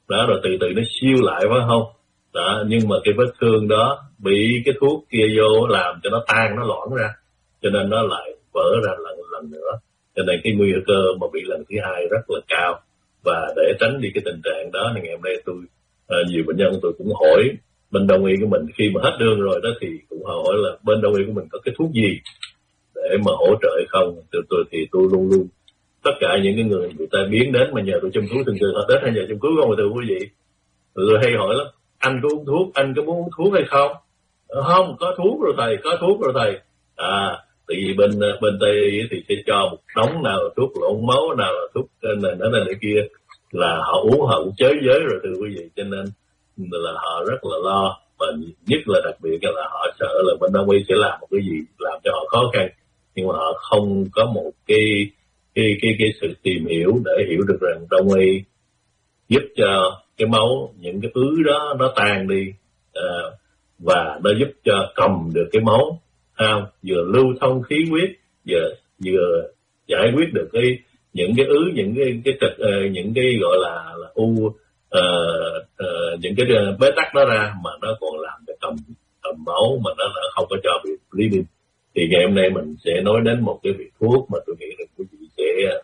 đó, rồi từ từ nó siêu lại phải không đó, nhưng mà cái vết thương đó bị cái thuốc kia vô làm cho nó tan, nó loãng ra, cho nên nó lại vỡ ra lần nữa, cho nên cái nguy cơ mà bị lần thứ hai rất là cao. Và để tránh đi cái tình trạng đó thì ngày hôm nay tôi nhiều bệnh nhân tôi cũng hỏi bên đông y của mình, khi mà hết đơn rồi đó thì cũng hỏi là bên đông y của mình có cái thuốc gì để mà hỗ trợ hay không. Thì tôi luôn luôn tất cả những cái người ta biến đến mà nhờ tôi chăm cứu, thường thường họ đến hay nhờ chăm cứu không, thưa quý vị, tôi hay hỏi lắm, anh có uống thuốc, anh có muốn uống thuốc hay không? Không, có thuốc rồi thầy, có thuốc rồi thầy. Tại vì bên Tây thì sẽ cho một đống, nào là thuốc lộn máu, nào là thuốc này kia, là họ uống họ cũng chới giới rồi, thưa quý vị, cho nên là họ rất là lo, và nhất là đặc biệt là họ sợ là bên Đông y sẽ làm một cái gì làm cho họ khó khăn, nhưng mà họ không có một cái sự tìm hiểu để hiểu được rằng Đông y giúp cho cái máu, những cái ứ đó nó tan đi, và nó giúp cho cầm được cái máu, vừa lưu thông khí huyết, vừa giải quyết được những cái ứ, những cái gọi là u, những cái bế tắc đó ra, mà nó còn làm cho cầm máu, mà nó không có cho bị lý đi. Thì ngày hôm nay mình sẽ nói đến một cái vị thuốc mà tôi nghĩ là quý vị sẽ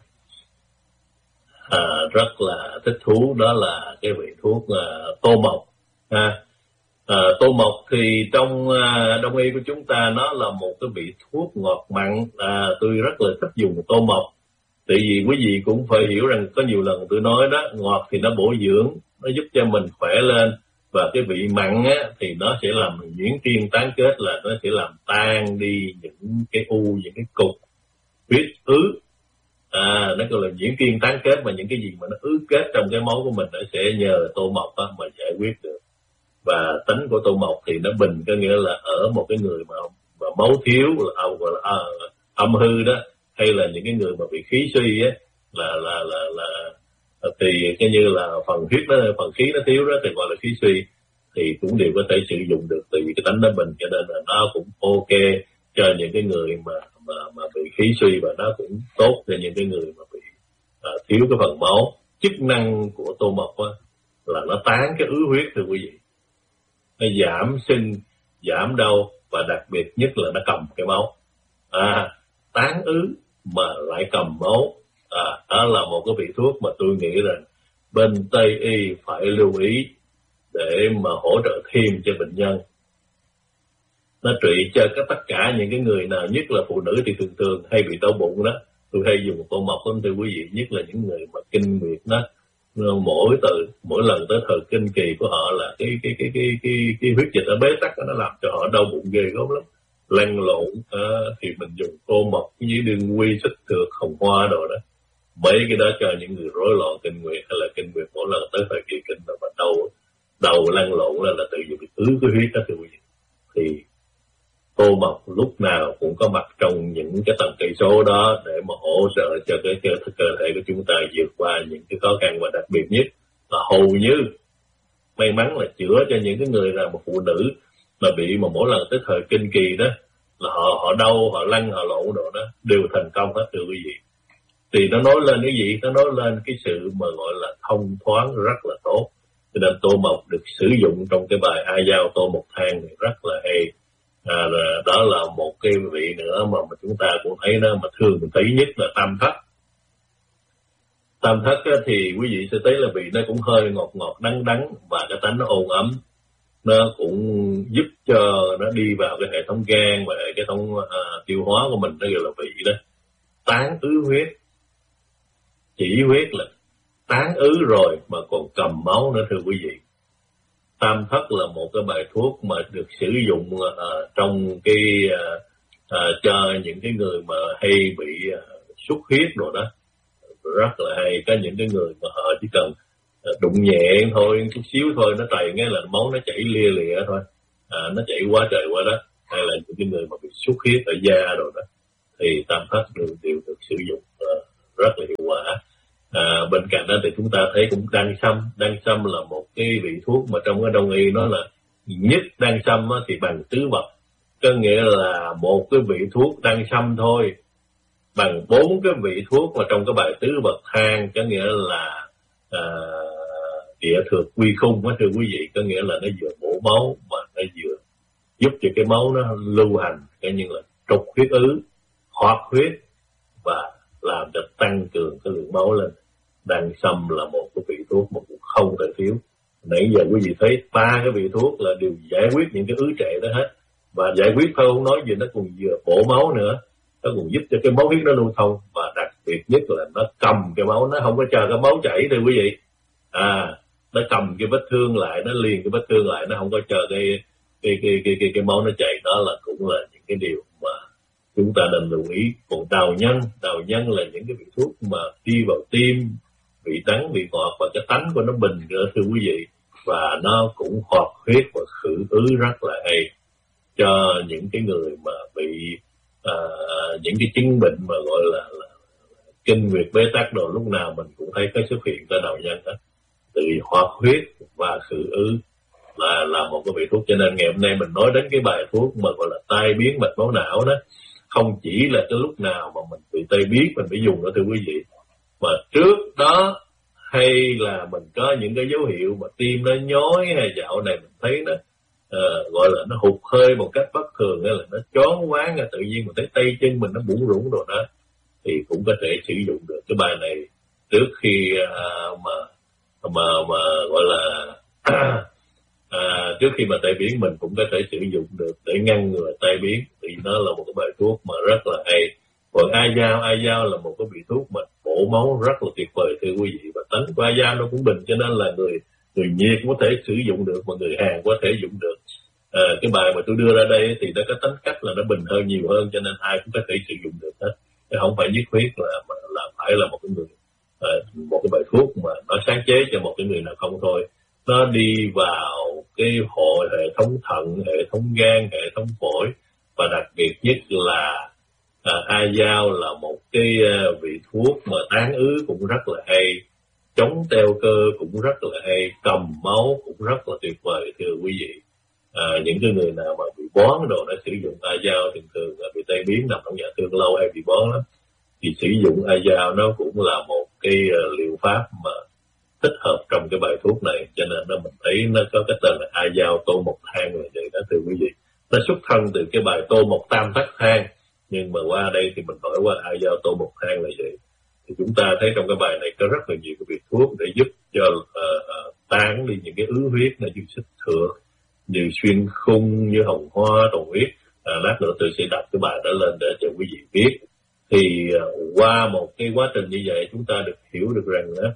rất là thích thú, đó là cái vị thuốc tô mộc. Tô mộc thì trong đông y của chúng ta nó là một cái vị thuốc ngọt mặn. Tôi rất là thích dùng tô mộc, tại vì quý vị cũng phải hiểu rằng có nhiều lần tôi nói đó, ngọt thì nó bổ dưỡng, nó giúp cho mình khỏe lên, và cái vị mặn á thì nó sẽ làm nhuyễn tiên tán kết, là nó sẽ làm tan đi những cái u, những cái cục huyết ứ. Nó gọi là nhuyễn tiên tán kết, mà những cái gì mà nó ứ kết trong cái máu của mình nó sẽ nhờ tô mộc mà giải quyết được. Và tính của tô mộc thì nó bình, có nghĩa là ở một cái người mà máu thiếu, gọi là âm hư đó, hay là những cái người mà bị khí suy á, thì cái như là phần khí nó thiếu đó thì gọi là khí suy, thì cũng đều có thể sử dụng được, tại vì cái tánh nó bình, cho nên là nó cũng ok cho những cái người mà bị khí suy, và nó cũng tốt cho những cái người mà bị thiếu cái phần máu. Chức năng của tô mộc á là nó tán cái ứ huyết, thưa quý vị, nó giảm sưng, giảm đau, và đặc biệt nhất là nó cầm cái máu. Tán ứ mà lại cầm máu, đó là một cái vị thuốc mà tôi nghĩ rằng bên Tây y phải lưu ý để mà hỗ trợ thêm cho bệnh nhân. Nó trị cho tất cả những cái người nào, nhất là phụ nữ thì thường hay bị đau bụng đó, tôi hay dùng tô mộc lắm thưa quý vị, nhất là những người mà kinh nguyệt đó, mỗi lần tới thời kinh kỳ của họ là cái huyết dịch ở bế tắc đó, nó làm cho họ đau bụng ghê gớm lắm, lăn lộn. Thì mình dùng tô mộc với đường quy, xích thược, hồng hoa đồ đó, mấy cái đó cho những người rối loạn kinh nguyệt, hay là kinh nguyệt mỗi lần tới thời kỳ kinh mà đầu lăn lộn là tự vì bị ứ cái huyết đó, thưa quý vị. Thì tô mộc lúc nào cũng có mặt trong những cái tầng cây số đó để mà hỗ trợ cho cái cơ thể của chúng ta vượt qua những cái khó khăn, và đặc biệt nhất là hầu như may mắn là chữa cho những cái người nào mà phụ nữ mà bị mà mỗi lần tới thời kinh kỳ đó là họ đau, họ lăn, họ lộn đồ đó đều thành công hết, thưa quý vị. Thì nó nói lên cái gì? Nó nói lên cái sự mà gọi là thông thoáng rất là tốt. Cho nên tô mộc được sử dụng trong cái bài A Dao Tô Mộc Thang này rất là hay. Đó là một cái vị nữa mà chúng ta cũng thấy nó mà thường mình thấy nhất là tam thất. Tam thất thì quý vị sẽ thấy là vị nó cũng hơi ngọt đắng, và cái tánh nó ôn ấm, nó cũng giúp cho nó đi vào cái hệ thống gan và cái hệ thống tiêu hóa của mình, nó gọi là vị đó tán ứ huyết. Chỉ huyết là tán ứ rồi mà còn cầm máu nữa, thưa quý vị. Tam thất là một cái bài thuốc mà được sử dụng trong cái cho những cái người mà hay bị xuất huyết rồi đó, rất là hay. Có những cái người mà họ chỉ cần đụng nhẹ thôi, chút xíu thôi, nó trầy nghe là máu nó chảy lia lịa thôi, nó chảy quá trời quá đất, hay là những cái người mà bị xuất huyết ở da rồi đó, thì tam thất đều được sử dụng rất là hiệu quả. Bên cạnh đó thì chúng ta thấy cũng đan sâm là một cái vị thuốc mà trong cái đông y nó là nhất. Đan sâm thì bằng tứ vật, có nghĩa là một cái vị thuốc đan sâm thôi bằng 4 cái vị thuốc mà trong cái bài tứ vật thang, có nghĩa là địa thược quy khung á thưa quý vị, có nghĩa là nó vừa bổ máu mà nó vừa giúp cho cái máu nó lưu hành, coi như là trục huyết ứ, hoạt huyết và làm cho tăng cường cái lượng máu lên. Đan sâm là một cái vị thuốc mà cũng không thể thiếu. Nãy giờ quý vị thấy 3 cái vị thuốc là đều giải quyết những cái ứ trệ đó hết, và giải quyết thôi không nói gì, nó còn vừa bổ máu nữa, nó còn giúp cho cái máu huyết nó lưu thông, và đặc biệt nhất là nó cầm cái máu, nó không có chờ cái máu chảy thưa quý vị. Nó cầm cái vết thương lại, nó liền cái vết thương lại, nó không có chờ cái máu nó chảy. Đó là cũng là những cái điều mà chúng ta nên lưu ý. Còn đào nhân là những cái vị thuốc mà đi vào tim, vị đắng, vị ngọt, và cái tánh của nó bình nữa thưa quý vị, và nó cũng hoạt huyết và khử ứ rất là hay cho những cái người mà bị những cái chứng bệnh mà gọi là kinh nguyệt bế tắc đồ, lúc nào mình cũng thấy có xuất hiện cái đào nhân đó, từ hoạt huyết và khử ứ là một cái vị thuốc. Cho nên ngày hôm nay mình nói đến cái bài thuốc mà gọi là tai biến mạch máu não đó, không chỉ là cái lúc nào mà mình bị tai biến mình phải dùng đó thưa quý vị, mà trước đó hay là mình có những cái dấu hiệu mà tim nó nhói, hay dạo này mình thấy nó gọi là nó hụt hơi một cách bất thường, hay là nó choáng váng, tự nhiên mình thấy tay chân mình nó bủn rủn rồi đó, thì cũng có thể sử dụng được cái bài này trước khi mà gọi là trước khi mà tai biến. Mình cũng có thể sử dụng được để ngăn ngừa tai biến, thì nó là một cái bài thuốc mà rất là hay. Còn ai dao là một cái vị thuốc mà bổ máu rất là tuyệt vời thưa quý vị, và tánh của ai dao nó cũng bình, cho nên là người nhiệt có thể sử dụng được, mà người Hàn có thể dùng được. Cái bài mà tôi đưa ra đây thì nó có tính cách là nó bình hơn, nhiều hơn, cho nên ai cũng có thể sử dụng được hết, chứ không phải nhất quyết là phải là một cái người một cái bài thuốc mà nó sáng chế cho một cái người nào không thôi. Nó đi vào cái hệ thống thận, hệ thống gan, hệ thống phổi, và đặc biệt nhất là ai dao là một cái vị thuốc mà tán ứ cũng rất là hay, chống teo cơ cũng rất là hay, cầm máu cũng rất là tuyệt vời thưa quý vị. Những cái người nào mà bị bón đồ nó sử dụng ai dao thường bị tai biến, nằm trong nhà thương lâu hay bị bón lắm, thì sử dụng ai dao nó cũng là một cái liệu pháp mà thích hợp trong cái bài thuốc này. Cho nên mình thấy nó có cái tên là ai dao tô mộc thang là vậy đó thưa quý vị. Nó xuất thân từ cái bài tô mộc tam tác thang, nhưng mà qua đây thì mình đổi qua ai dao tô mộc thang là vậy. Thì chúng ta thấy trong cái bài này có rất là nhiều cái vị thuốc để giúp cho tán đi những cái ứ huyết này, như xích thượng, như xuyên khung, như hồng hoa, tồn huyết. Lát nữa tôi sẽ đặt cái bài đó lên để cho quý vị biết. Thì qua một cái quá trình như vậy, chúng ta được hiểu được rằng đó,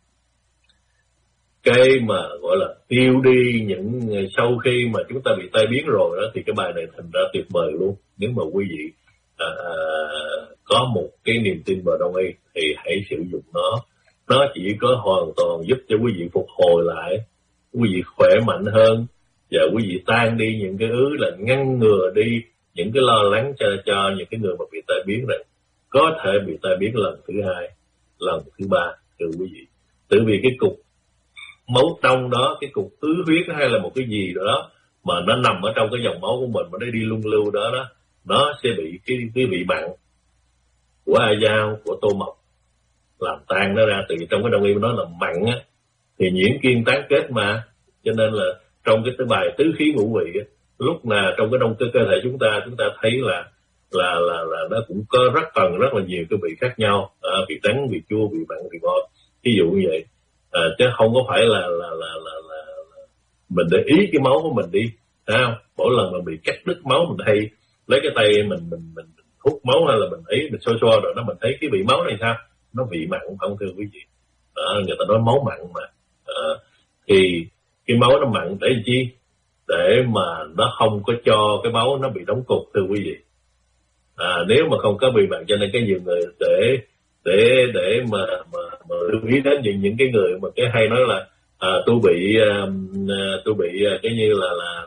cái mà gọi là tiêu đi những sau khi mà chúng ta bị tai biến rồi đó, thì cái bài này thành ra tuyệt vời luôn. Nếu mà quý vị có một cái niềm tin vào Đông y thì hãy sử dụng nó. Nó chỉ có hoàn toàn giúp cho quý vị phục hồi lại, quý vị khỏe mạnh hơn, và quý vị tan đi những cái ứ, là ngăn ngừa đi những cái lo lắng cho những cái người mà bị tai biến này, có thể bị tai biến lần thứ 2, lần thứ 3 thưa quý vị. Tự vì cái cục máu trong đó, cái cục ứ huyết hay là một cái gì đó mà nó nằm ở trong cái dòng máu của mình mà nó đi luân lưu đó, nó sẽ bị cái vị mặn của ai dao, của tô mộc làm tan nó ra. Từ trong cái Đông y nó là mặn á, thì nhiễm kiên tán kết mà, cho nên là trong cái bài tứ khí ngũ vị á, lúc nào trong cái cơ thể chúng ta thấy là nó cũng có rất là nhiều cái vị khác nhau, vị đắng, vị chua, vị mặn, vị ngọt, ví dụ như vậy. Chứ không có phải là mình để ý cái máu của mình đi, thấy không? Mỗi lần mình bị cắt đứt máu, mình hay lấy cái tay mình hút máu, hay là mình ấy mình xoa rồi đó, mình thấy cái vị máu này sao nó vị mặn không thưa quý vị. Người ta nói máu mặn mà. Thì cái máu nó mặn để làm chi? Để mà nó không có cho cái máu nó bị đóng cục thưa quý vị. Nếu mà không có bị mặn, cho nên cái nhiều người để mà lưu ý đến những cái người mà cái hay nói là tôi bị cái như là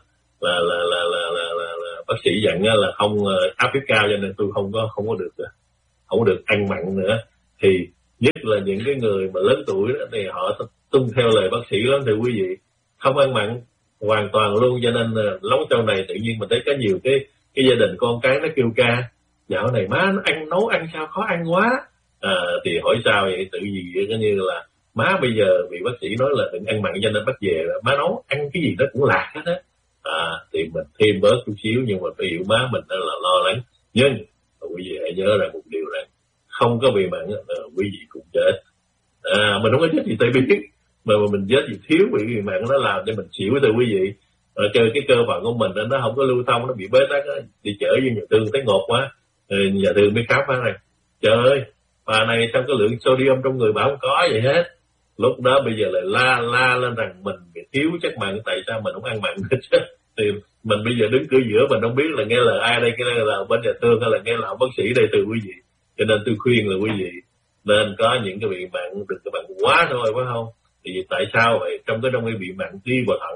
bác sĩ dặn là không áp huyết cao, cho nên tôi không có được ăn mặn nữa. Thì nhất là những cái người mà lớn tuổi đó, thì họ tuân theo lời bác sĩ lắm thì quý vị, không ăn mặn hoàn toàn luôn. Cho nên lâu sau này tự nhiên mình thấy có nhiều cái gia đình con cái nó kêu ca, dạo này má nó nấu ăn sao khó ăn quá. Thì hỏi sao vậy? Tự gì cái như má bây giờ vị bác sĩ nói là đừng ăn mặn cho nên bắt về, má nói ăn cái gì đó cũng lạc hết á, thì mình thêm bớt chút xíu, nhưng mà phải hiểu má mình đó là lo lắng. Nhưng quý vị hãy nhớ ra một điều rằng không có bị mặn quý vị cũng chết. Mình không có chết gì tại biết, mà mình chết gì thiếu bị mặn nó làm cho mình xỉu từ quý vị. Cái cơ phận của mình nó không có lưu thông, nó bị bế tắc á, đi chở vô nhà thương thấy ngột quá, nhà thương mới khám phá rằng trời ơi bà này sao cái lượng sodium trong người bà không có vậy hết. Lúc đó bây giờ lại la lên rằng mình bị thiếu chất mặn, tại sao mình không ăn mặn hết chứ. Thì mình bây giờ đứng cửa giữa, mình không biết là nghe lời ai đây, cái là bên nhà thương hay là nghe lời bác sĩ đây từ quý vị. Cho nên tôi khuyên là quý vị nên có những cái bị mặn, đừng có mặn quá thôi, phải không? Thì tại sao vậy? Trong cái đông y bị mặn đi vào thận,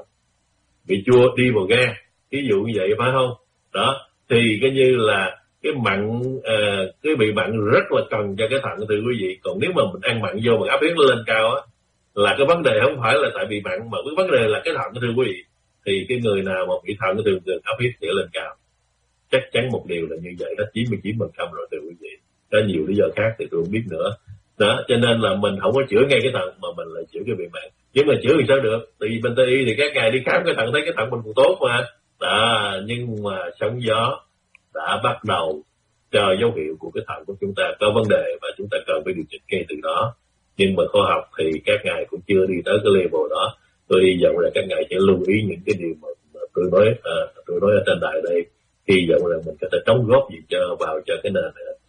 bị chua đi vào gan, ví dụ như vậy, phải không? Đó thì cái như là cái mặn, cái bị mặn rất là cần cho cái thận, thưa quý vị. Còn nếu mà mình ăn mặn vô mà áp huyết lên cao á, là cái vấn đề không phải là tại bị mặn, mà cái vấn đề là cái thận, thưa quý vị. Thì cái người nào mà bị thận thường áp huyết sẽ lên cao, chắc chắn một điều là như vậy, đó 99% rồi, thưa quý vị. Có nhiều lý do khác thì tôi không biết nữa. Đó, cho nên là mình không có chữa ngay cái thận mà mình lại chữa cái bị mặn. Nhưng mà chữa thì sao được? Thì bên Tây y thì các ngài đi khám cái thận thấy cái thận mình còn tốt mà. Đó, nhưng mà sóng gió đã bắt đầu cho dấu hiệu của cái thận của chúng ta có vấn đề và chúng ta cần phải điều chỉnh ngay từ đó. Nhưng mà khoa học thì các ngài cũng chưa đi tới cái level đó. Tôi hy vọng là các ngài sẽ lưu ý những cái điều mà tôi nói ở trên đài đây. Hy vọng là mình có thể đóng góp gì vào cho cái nền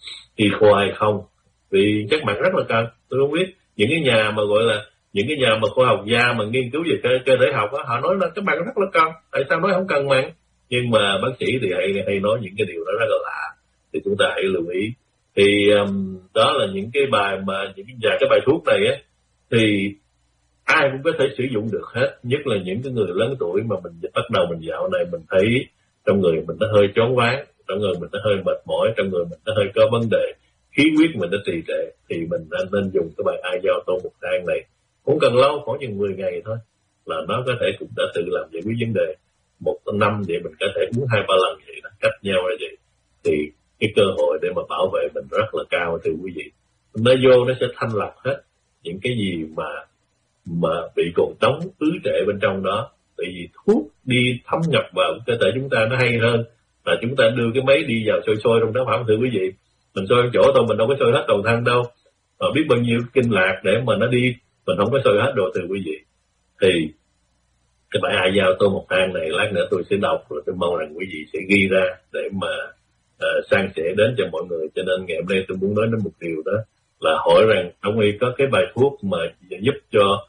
y khoa hay không. Vì chất mặn rất là cần. Tôi không biết những cái nhà mà gọi là những cái nhà mà khoa học gia mà nghiên cứu về cơ thể học á, họ nói là cái mặn rất là cần. Tại sao nói không cần mặn? Nhưng mà bác sĩ thì hay nói những cái điều đó rất là lạ. Thì chúng ta hãy lưu ý. Thì đó là những cái bài mà cái bài thuốc này á, thì ai cũng có thể sử dụng được hết, nhất là những cái người lớn tuổi mà mình bắt đầu mình dạo này mình thấy trong người mình nó hơi choáng váng, trong người mình nó hơi mệt mỏi, trong người mình nó hơi có vấn đề, khí huyết mình nó trì trệ, thì mình nên dùng cái bài ai giao tô một thang này. Không cần lâu, khoảng chừng 10 ngày thôi là nó có thể cũng đã tự làm giải quyết vấn đề. 1 năm vậy mình có thể uống 2-3 lần vậy đó, cách nhau là vậy. Thì cái cơ hội để mà bảo vệ mình rất là cao, thưa quý vị. Nó vô nó sẽ thanh lọc hết những cái gì mà bị cồn trống ứ trệ bên trong đó. Tại vì thuốc đi thấm nhập vào cơ thể chúng ta nó hay hơn là chúng ta đưa cái máy đi vào sôi trong đó, phải không thưa quý vị? Mình sôi chỗ thôi, mình đâu có sôi hết toàn thân đâu, mà biết bao nhiêu kinh lạc để mà nó đi, mình không có sôi hết đồ, thưa quý vị. Thì cái bài ai giao tô một thang này lát nữa tôi sẽ đọc, rồi tôi mong rằng quý vị sẽ ghi ra để mà san sẻ đến cho mọi người. Cho nên ngày hôm nay tôi muốn nói đến một điều đó là hỏi rằng Đông y có cái bài thuốc mà giúp cho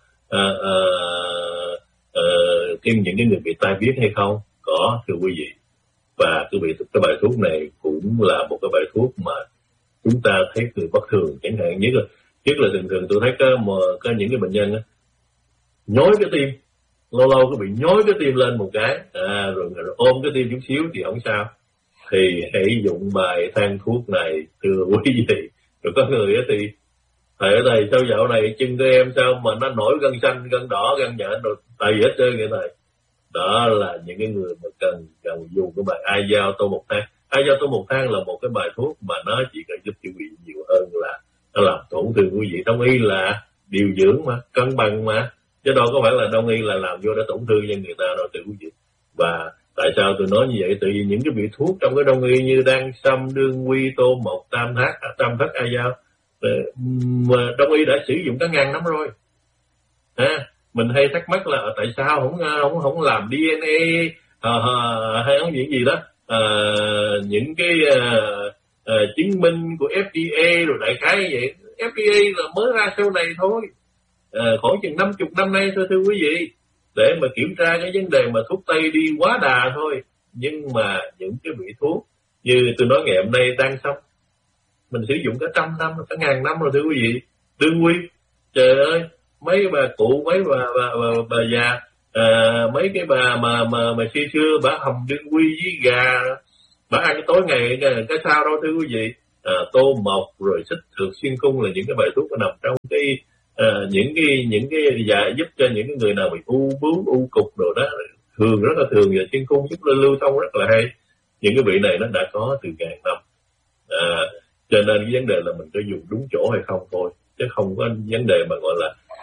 những cái người bị tai biến hay không? Có, thưa quý vị. Và cái bài thuốc này cũng là một cái bài thuốc mà chúng ta thấy người bất thường, chẳng hạn nhất là thường tôi thấy có những cái bệnh nhân á, nhói cái tim, lâu có bị nhói cái tim lên một cái, rồi ôm cái tim chút xíu thì không sao. Thì hãy dụng bài thang thuốc này, thưa quý vị. Rồi có người á thì thầy sao dạo này chân của em sao mà nó nổi gân xanh, gân đỏ, gân nhện rồi đầy hết trơn vậy thầy. Đó là những cái người mà cần dùng cái bài ai giao tô một thang. Ai giao tô một thang là một cái bài thuốc mà nó chỉ cần giúp quý vị nhiều hơn là nó làm tổn thương quý vị. Đông y là điều dưỡng mà, cân bằng mà, chứ đâu có phải là đông y là làm vô để tổn thương cho người ta đâu, thưa quý vị. Và tại sao tôi nói như vậy? Tại vì những cái vị thuốc trong cái đông y như đan sâm, đương quy, tô mộc, tam thất ai giao mà đông y đã sử dụng cả ngàn năm rồi. Mình hay thắc mắc là tại sao không làm DNA hay không gì đó, những cái chứng minh của FDA rồi đại khái như vậy. FDA là mới ra sau này thôi, khoảng chừng 50 năm nay thôi, thưa quý vị, để mà kiểm tra cái vấn đề mà thuốc Tây đi quá đà thôi. Nhưng mà những cái vị thuốc như tôi nói ngày hôm nay đang xong, mình sử dụng cả 100 năm, cả ngàn năm rồi, thưa quý vị. Đương quy, trời ơi, mấy bà cụ, mấy bà già, mấy cái bà mà xưa bà hầm đương quy với gà, bà ăn tối ngày cái sao đâu, thưa quý vị. Tô mộc rồi xích thược xuyên cung là những cái bài thuốc nó nằm trong cái những cái dạ giúp cho những cái người nào bị u bướu, u cục đồ đó, thường rất là thường, và xuyên cung giúp lưu thông rất là hay. Những cái vị này nó đã có từ ngàn năm, cho nên cái vấn đề là mình có dùng đúng chỗ hay không thôi, chứ không có vấn đề mà gọi là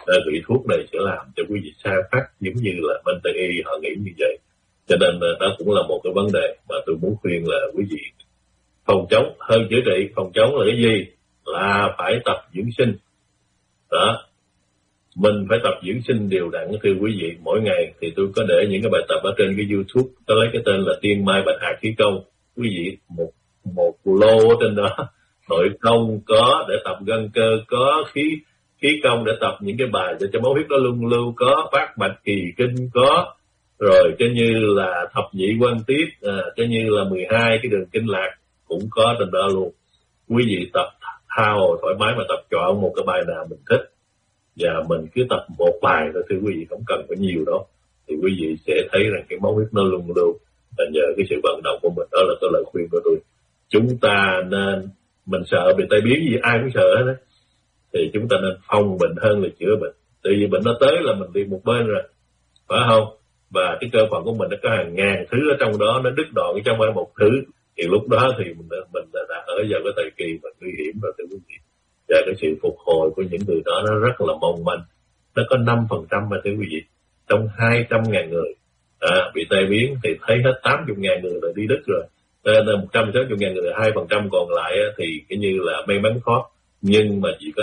vị thuốc này sẽ làm cho quý vị sa phát giống như là bên Tây y họ nghĩ như vậy. Cho nên đó cũng là một cái vấn đề mà tôi muốn khuyên là quý vị phòng chống hơn chữa trị. Phòng chống là cái gì? Là phải tập dưỡng sinh. Đó, mình phải tập dưỡng sinh đều đặn thưa quý vị. Mỗi ngày thì tôi có để những cái bài tập ở trên cái YouTube, có lấy cái tên là Tiên Mai Bạch Hạc Khí Công. Quý vị một lô ở trên đó, nội công có để tập gân cơ, có khí công để tập những cái bài để cho máu huyết nó luân lưu, có Bát Bạch Kỳ Kinh có, rồi cho như là Thập Nhị Quan Tiết, cho như là 12 cái đường kinh lạc cũng có trên đó luôn. Quý vị tập thao thoải mái mà tập chọn một cái bài nào mình thích, và mình cứ tập một bài thôi thưa quý vị, không cần phải nhiều đâu, thì quý vị sẽ thấy rằng cái máu huyết nó luân lưu. Và nhờ cái sự vận động của mình, đó là cái lời khuyên của tôi. Chúng ta nên, mình sợ bị tai biến gì, ai cũng sợ hết đó, thì chúng ta nên phòng bệnh hơn là chữa bệnh. Tại vì bệnh nó tới là mình đi một bên rồi, phải không? Và cái cơ phận của mình nó có hàng ngàn thứ ở trong đó, nó đứt đoạn trong mỗi một thứ, thì lúc đó thì mình đã ở vào cái thời kỳ mà nguy hiểm rồi thưa quý vị. Và cái sự phục hồi của những người đó nó rất là mong manh. Nó có 5% mà thưa quý vị, trong 200.000 người bị tai biến thì thấy hết 80.000 người là đi đứt rồi. Nên 160.000 người, 2% còn lại thì cái như là may mắn khó, nhưng mà chỉ có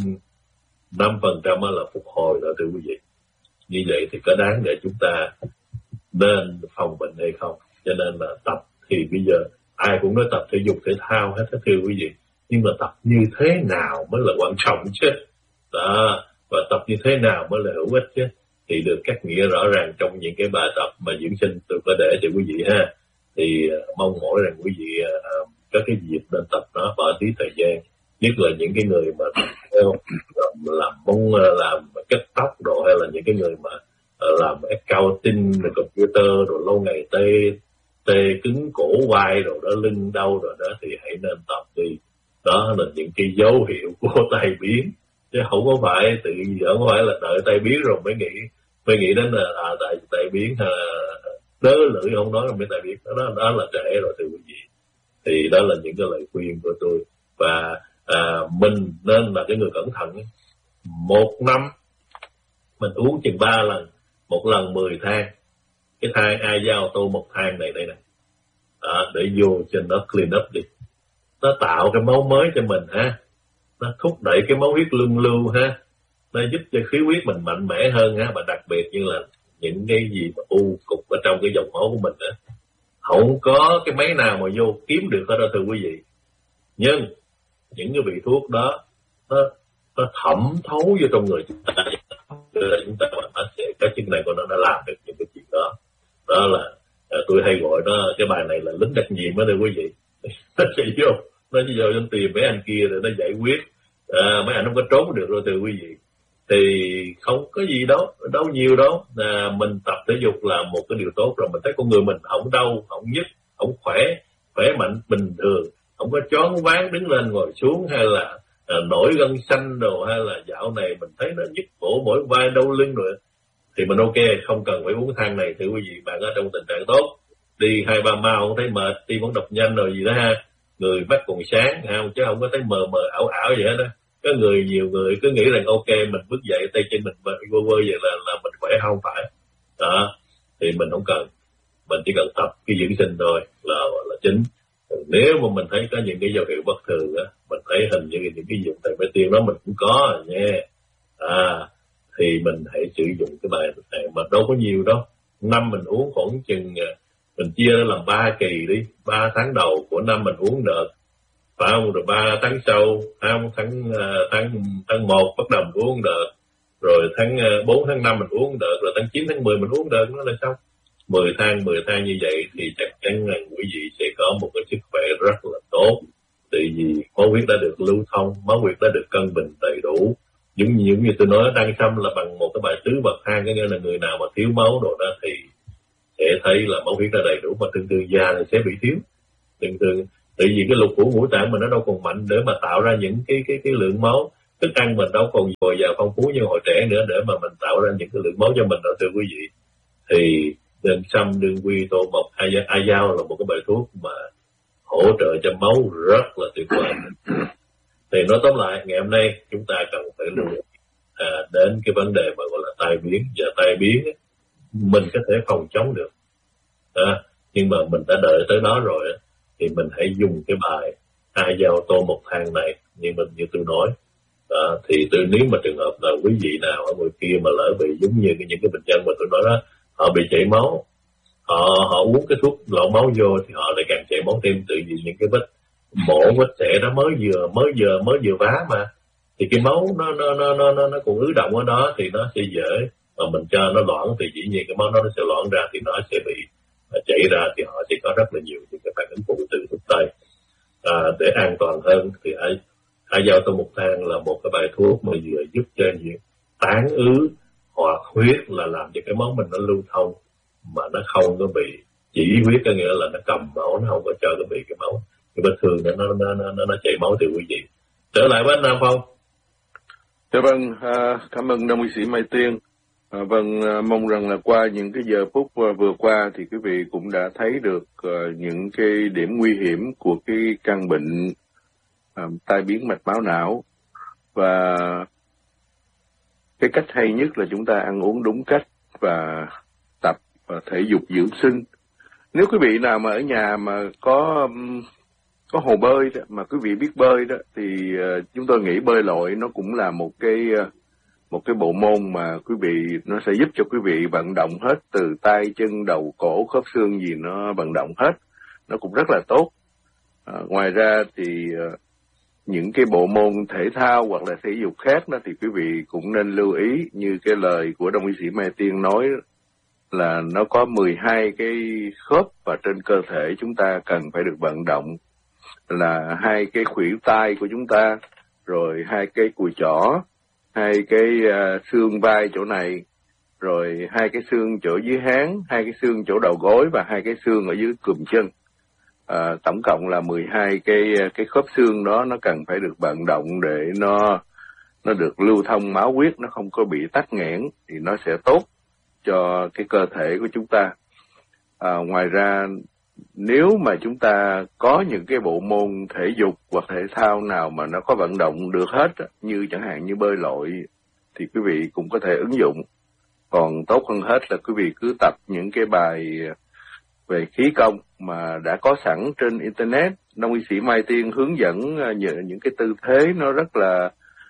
5% là phục hồi rồi thưa quý vị. Như vậy thì có đáng để chúng ta nên phòng bệnh hay không? Cho nên là tập thì bây giờ ai cũng nói tập thể dục thể thao hết thưa quý vị, nhưng mà tập như thế nào mới là quan trọng chứ. Đó, và tập như thế nào mới là hữu ích chứ, thì được cắt nghĩa rõ ràng trong những cái bài tập mà dưỡng sinh tôi có để cho quý vị ha. Thì mong mỏi rằng quý vị có cái dịp nên tập nó, bỏ tí thời gian, nhất là những cái người mà làm mông, làm cắt tóc đồ, hay là những cái người mà làm accounting rồi computer rồi lâu ngày tê cứng cổ vai rồi đó, lưng đau rồi đó, thì hãy nên tập đi. Đó là những cái dấu hiệu của tai biến, chứ không có phải tự không có phải là đợi tai biến rồi mới nghĩ đến là tai biến hay là đớ lưỡi không nói là mới tai biến. Đó là trễ rồi thưa quý vị. Thì đó là những cái lời khuyên của tôi. Và mình nên là cái người cẩn thận. Một năm mình uống chừng 3 lần, một lần 10 thang. Cái thang ai giao tô một thang này đây nè, để vô trên đó clean up đi. Nó tạo cái máu mới cho mình ha, nó thúc đẩy cái máu huyết luân lưu ha, nó giúp cho khí huyết mình mạnh mẽ hơn ha. Và đặc biệt như là những cái gì mà u cục ở trong cái dòng máu của mình á, không có cái máy nào mà vô kiếm được hết đó thưa quý vị. Nhưng những cái vị thuốc đó nó thẩm thấu vô trong người chúng ta, chúng ta nó sẽ cái chức năng của nó đã làm được những cái chuyện đó. Đó là tôi hay gọi nó, cái bài này là lính đặc nhiệm đó thưa quý vị. Nó chạy vô, nó chỉ vô trong tìm mấy anh kia rồi nó giải quyết. Mấy anh không có trốn được rồi thưa quý vị. Thì không có gì đâu nhiều đâu. Mình tập thể dục là một cái điều tốt rồi. Mình thấy con người mình không đau, không nhức, không khỏe mạnh bình thường, không có choáng váng đứng lên ngồi xuống, hay là nổi gân xanh đồ, hay là dạo này mình thấy nó nhức cổ mỏi vai đau lưng rồi, thì mình ok, không cần phải uống thang này thưa quý vị. Bạn ở trong tình trạng tốt, đi 2-3 mao không thấy mệt, tim vẫn đập nhanh rồi gì đó ha, người mắt còn sáng không, chứ không có thấy mờ ảo vậy hết đó. Có nhiều người cứ nghĩ rằng ok, mình bước dậy tay chân mình vơ vậy là mình khỏe, không phải đó. Thì mình không cần, mình chỉ cần tập cái dưỡng sinh thôi là chính. Nếu mà mình thấy có những cái dấu hiệu bất thường á, mình thấy hình như những cái dụng tại bê tiên đó mình cũng có rồi nha, thì mình hãy sử dụng cái bài này, mà đâu có nhiều đâu. Năm mình uống khoảng chừng, mình chia làm 3 kỳ đi, 3 tháng đầu của năm mình uống đợt, phải không? Rồi 3 tháng sau, tháng 1 bắt đầu mình uống đợt, rồi tháng 4 tháng 5 mình uống đợt, rồi tháng 9 tháng 10 mình uống đợt, nó là xong. 10 tháng như vậy thì chắc chắn là quý vị sẽ có một cái sức khỏe rất là tốt. Tại vì máu huyết đã được lưu thông, máu huyết đã được cân bình đầy đủ. Giống như tôi nói, đăng xăm là bằng một cái bài tứ bậc thang, có nghĩa là người nào mà thiếu máu đồ đó thì sẽ thấy là máu huyết đã đầy đủ, mà thường già thì sẽ bị thiếu. Thường tại vì cái lục phủ ngũ tạng mình nó đâu còn mạnh để mà tạo ra những cái lượng máu. Thức ăn mình đâu còn dồi dào phong phú như hồi trẻ nữa để mà mình tạo ra những cái lượng máu cho mình đâu thưa quý vị. Thì đền sâm, đương quy, tô mộc, ai dao là một cái bài thuốc mà hỗ trợ cho máu rất là tuyệt vời. Thì nói tóm lại, ngày hôm nay chúng ta cần phải lưu ý đến cái vấn đề mà gọi là tai biến. Và tai biến mình có thể phòng chống được, nhưng mà mình đã đợi tới đó rồi thì mình hãy dùng cái bài 2 dao tô 1 than này như tôi nói. Thì nếu mà trường hợp là quý vị nào ở ngoài kia mà lỡ bị giống như những cái bệnh nhân mà tôi nói đó, họ bị chảy máu, họ uống cái thuốc lọc máu vô thì họ lại càng chảy máu thêm, tự vì những cái vết mổ vết xẻ đó mới vừa vá mà, thì cái máu nó còn ứ động ở đó thì nó sẽ dễ, mà mình cho nó loãng thì dĩ nhiên cái máu nó sẽ loãng ra thì nó sẽ bị chảy ra, thì họ sẽ có rất là nhiều những cái phản ứng phụ từ thuốc tây. Để an toàn hơn thì 2 dao tô 1 than là một cái bài thuốc mà vừa giúp cho những tán ứ hoặc huyết, là làm cho cái máu mình nó lưu thông mà nó không có bị chỉ huyết, có nghĩa là nó cầm máu, nó không có cho nó bị cái máu cái vết thương nó chảy máu từ quý vị. Trở lại với anh Nam Phong. Dạ vâng, cảm ơn Đông y sĩ Mai Tiên. Vâng, mong rằng là qua những cái giờ phút vừa qua thì quý vị cũng đã thấy được những cái điểm nguy hiểm của cái căn bệnh tai biến mạch máu não, và cái cách hay nhất là chúng ta ăn uống đúng cách và tập thể dục dưỡng sinh. Nếu quý vị nào mà ở nhà mà có hồ bơi đó, mà quý vị biết bơi đó, thì chúng tôi nghĩ bơi lội nó cũng là một cái bộ môn mà quý vị, nó sẽ giúp cho quý vị vận động hết từ tay chân đầu cổ khớp xương gì nó vận động hết, nó cũng rất là tốt. Ngoài ra thì những cái bộ môn thể thao hoặc là thể dục khác đó thì quý vị cũng nên lưu ý, như cái lời của Đông y sĩ Mai Tiên nói là nó có 12 cái khớp và trên cơ thể chúng ta cần phải được vận động, là 2 cái khuỷu tay của chúng ta, rồi 2 cái cùi chỏ, 2 cái xương vai chỗ này, rồi 2 cái xương chỗ dưới háng, 2 cái xương chỗ đầu gối và 2 cái xương ở dưới cùm chân. Tổng cộng là 12 cái khớp xương đó nó cần phải được vận động để nó được lưu thông máu huyết, nó không có bị tắc nghẽn, thì nó sẽ tốt cho cái cơ thể của chúng ta. Ngoài ra, nếu mà chúng ta có những cái bộ môn thể dục hoặc thể thao nào mà nó có vận động được hết, như chẳng hạn như bơi lội, thì quý vị cũng có thể ứng dụng. Còn tốt hơn hết là quý vị cứ tập những cái bài về khí công mà đã có sẵn trên Internet. Đông y sĩ Mai Tiên hướng dẫn những cái tư thế nó rất là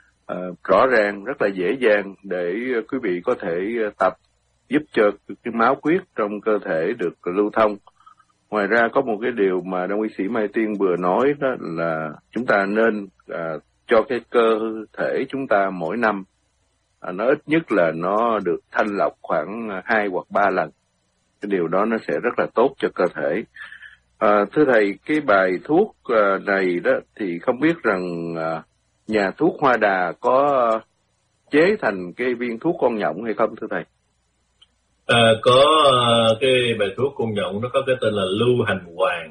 rõ ràng, rất là dễ dàng để quý vị có thể tập, giúp cho cái máu huyết trong cơ thể được lưu thông. Ngoài ra có một cái điều mà Đông y sĩ Mai Tiên vừa nói, đó là chúng ta nên cho cái cơ thể chúng ta mỗi năm nó ít nhất là nó được thanh lọc khoảng 2 hoặc 3 lần. Cái điều đó nó sẽ rất là tốt cho cơ thể. Thưa thầy, cái bài thuốc này đó thì không biết rằng nhà thuốc Hoa Đà có chế thành cái viên thuốc con nhộng hay không thưa thầy? Có cái bài thuốc con nhộng nó có cái tên là lưu hành hoàng.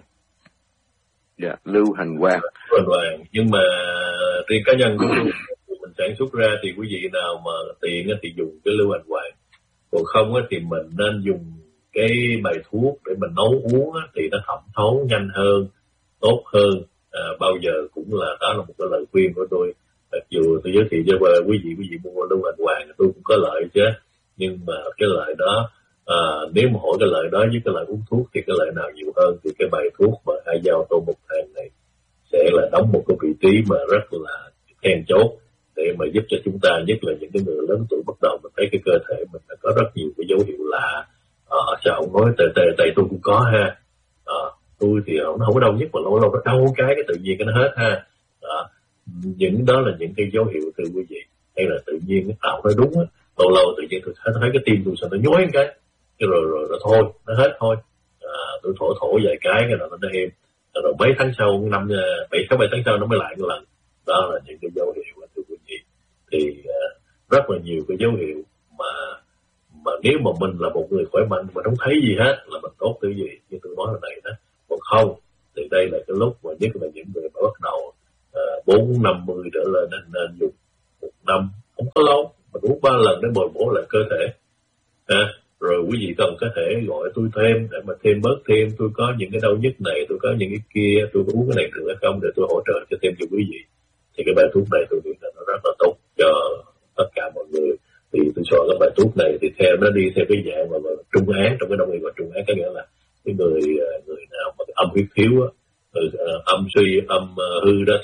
Dạ, lưu hành hoàng. Nhưng mà riêng cá nhân của mình sản xuất ra thì quý vị nào mà tiện thì dùng cái lưu hành hoàng. Còn không thì mình nên dùng cái bài thuốc để mình nấu uống thì nó thẩm thấu nhanh hơn, tốt hơn. Bao giờ cũng là đó là một cái lời khuyên của tôi. Mặc dù tôi giới thiệu cho quý vị mua lưu hành hoàng tôi cũng có lợi chứ, nhưng mà cái lợi đó nếu mà hỏi cái lợi đó với cái lợi uống thuốc thì cái lợi nào nhiều hơn, thì cái bài thuốc mà 2 dao tô 1 than này sẽ là đóng một cái vị trí mà rất là then chốt để mà giúp cho chúng ta, nhất là những cái người lớn tuổi bắt đầu mình thấy cái cơ thể mình có rất nhiều cái dấu hiệu lạ. Sao ông nói tại tôi cũng có ha, tôi thì nó không có đau nhất mà lâu lâu nó đau cái tự nhiên cái nó hết ha. Những đó là những cái dấu hiệu từ quý vị, hay là tự nhiên cái tạo nó đúng á, lâu lâu tự nhiên tôi thấy cái tim tôi sao nó nhói cái rồi thôi nó hết thôi. Tôi thổ vài cái là nó êm, rồi mấy tháng sau 7 tháng sau nó mới lại một lần. Đó là những cái dấu hiệu thưa quý vị. Thì rất là nhiều cái dấu hiệu mà nếu mà mình là một người khỏe mạnh mà không thấy gì hết là mình tốt từ gì, như tôi nói hồi nãy đó. Còn không thì đây là cái lúc mà nhất là những người mà bắt đầu 40-50 trở lên nên dùng 1 năm không có lâu, mình uống 3 lần để bồi bổ lại cơ thể. Rồi quý vị cần có thể gọi tôi thêm để mà thêm bớt thêm, tôi có những cái đau nhức này, tôi có những cái kia, tôi có uống cái này được hay không, để tôi hỗ trợ cho thêm cho quý vị. Thì cái bài thuốc này tôi nghĩ là nó rất là tốt cho tất cả mọi người. soạn cái bài thuốc này thì nó đi theo cái dạng mà trung án, trong cái đông y và trung án, có nghĩa là cái người nào mà âm huyết thiếu á, âm suy, âm hư đó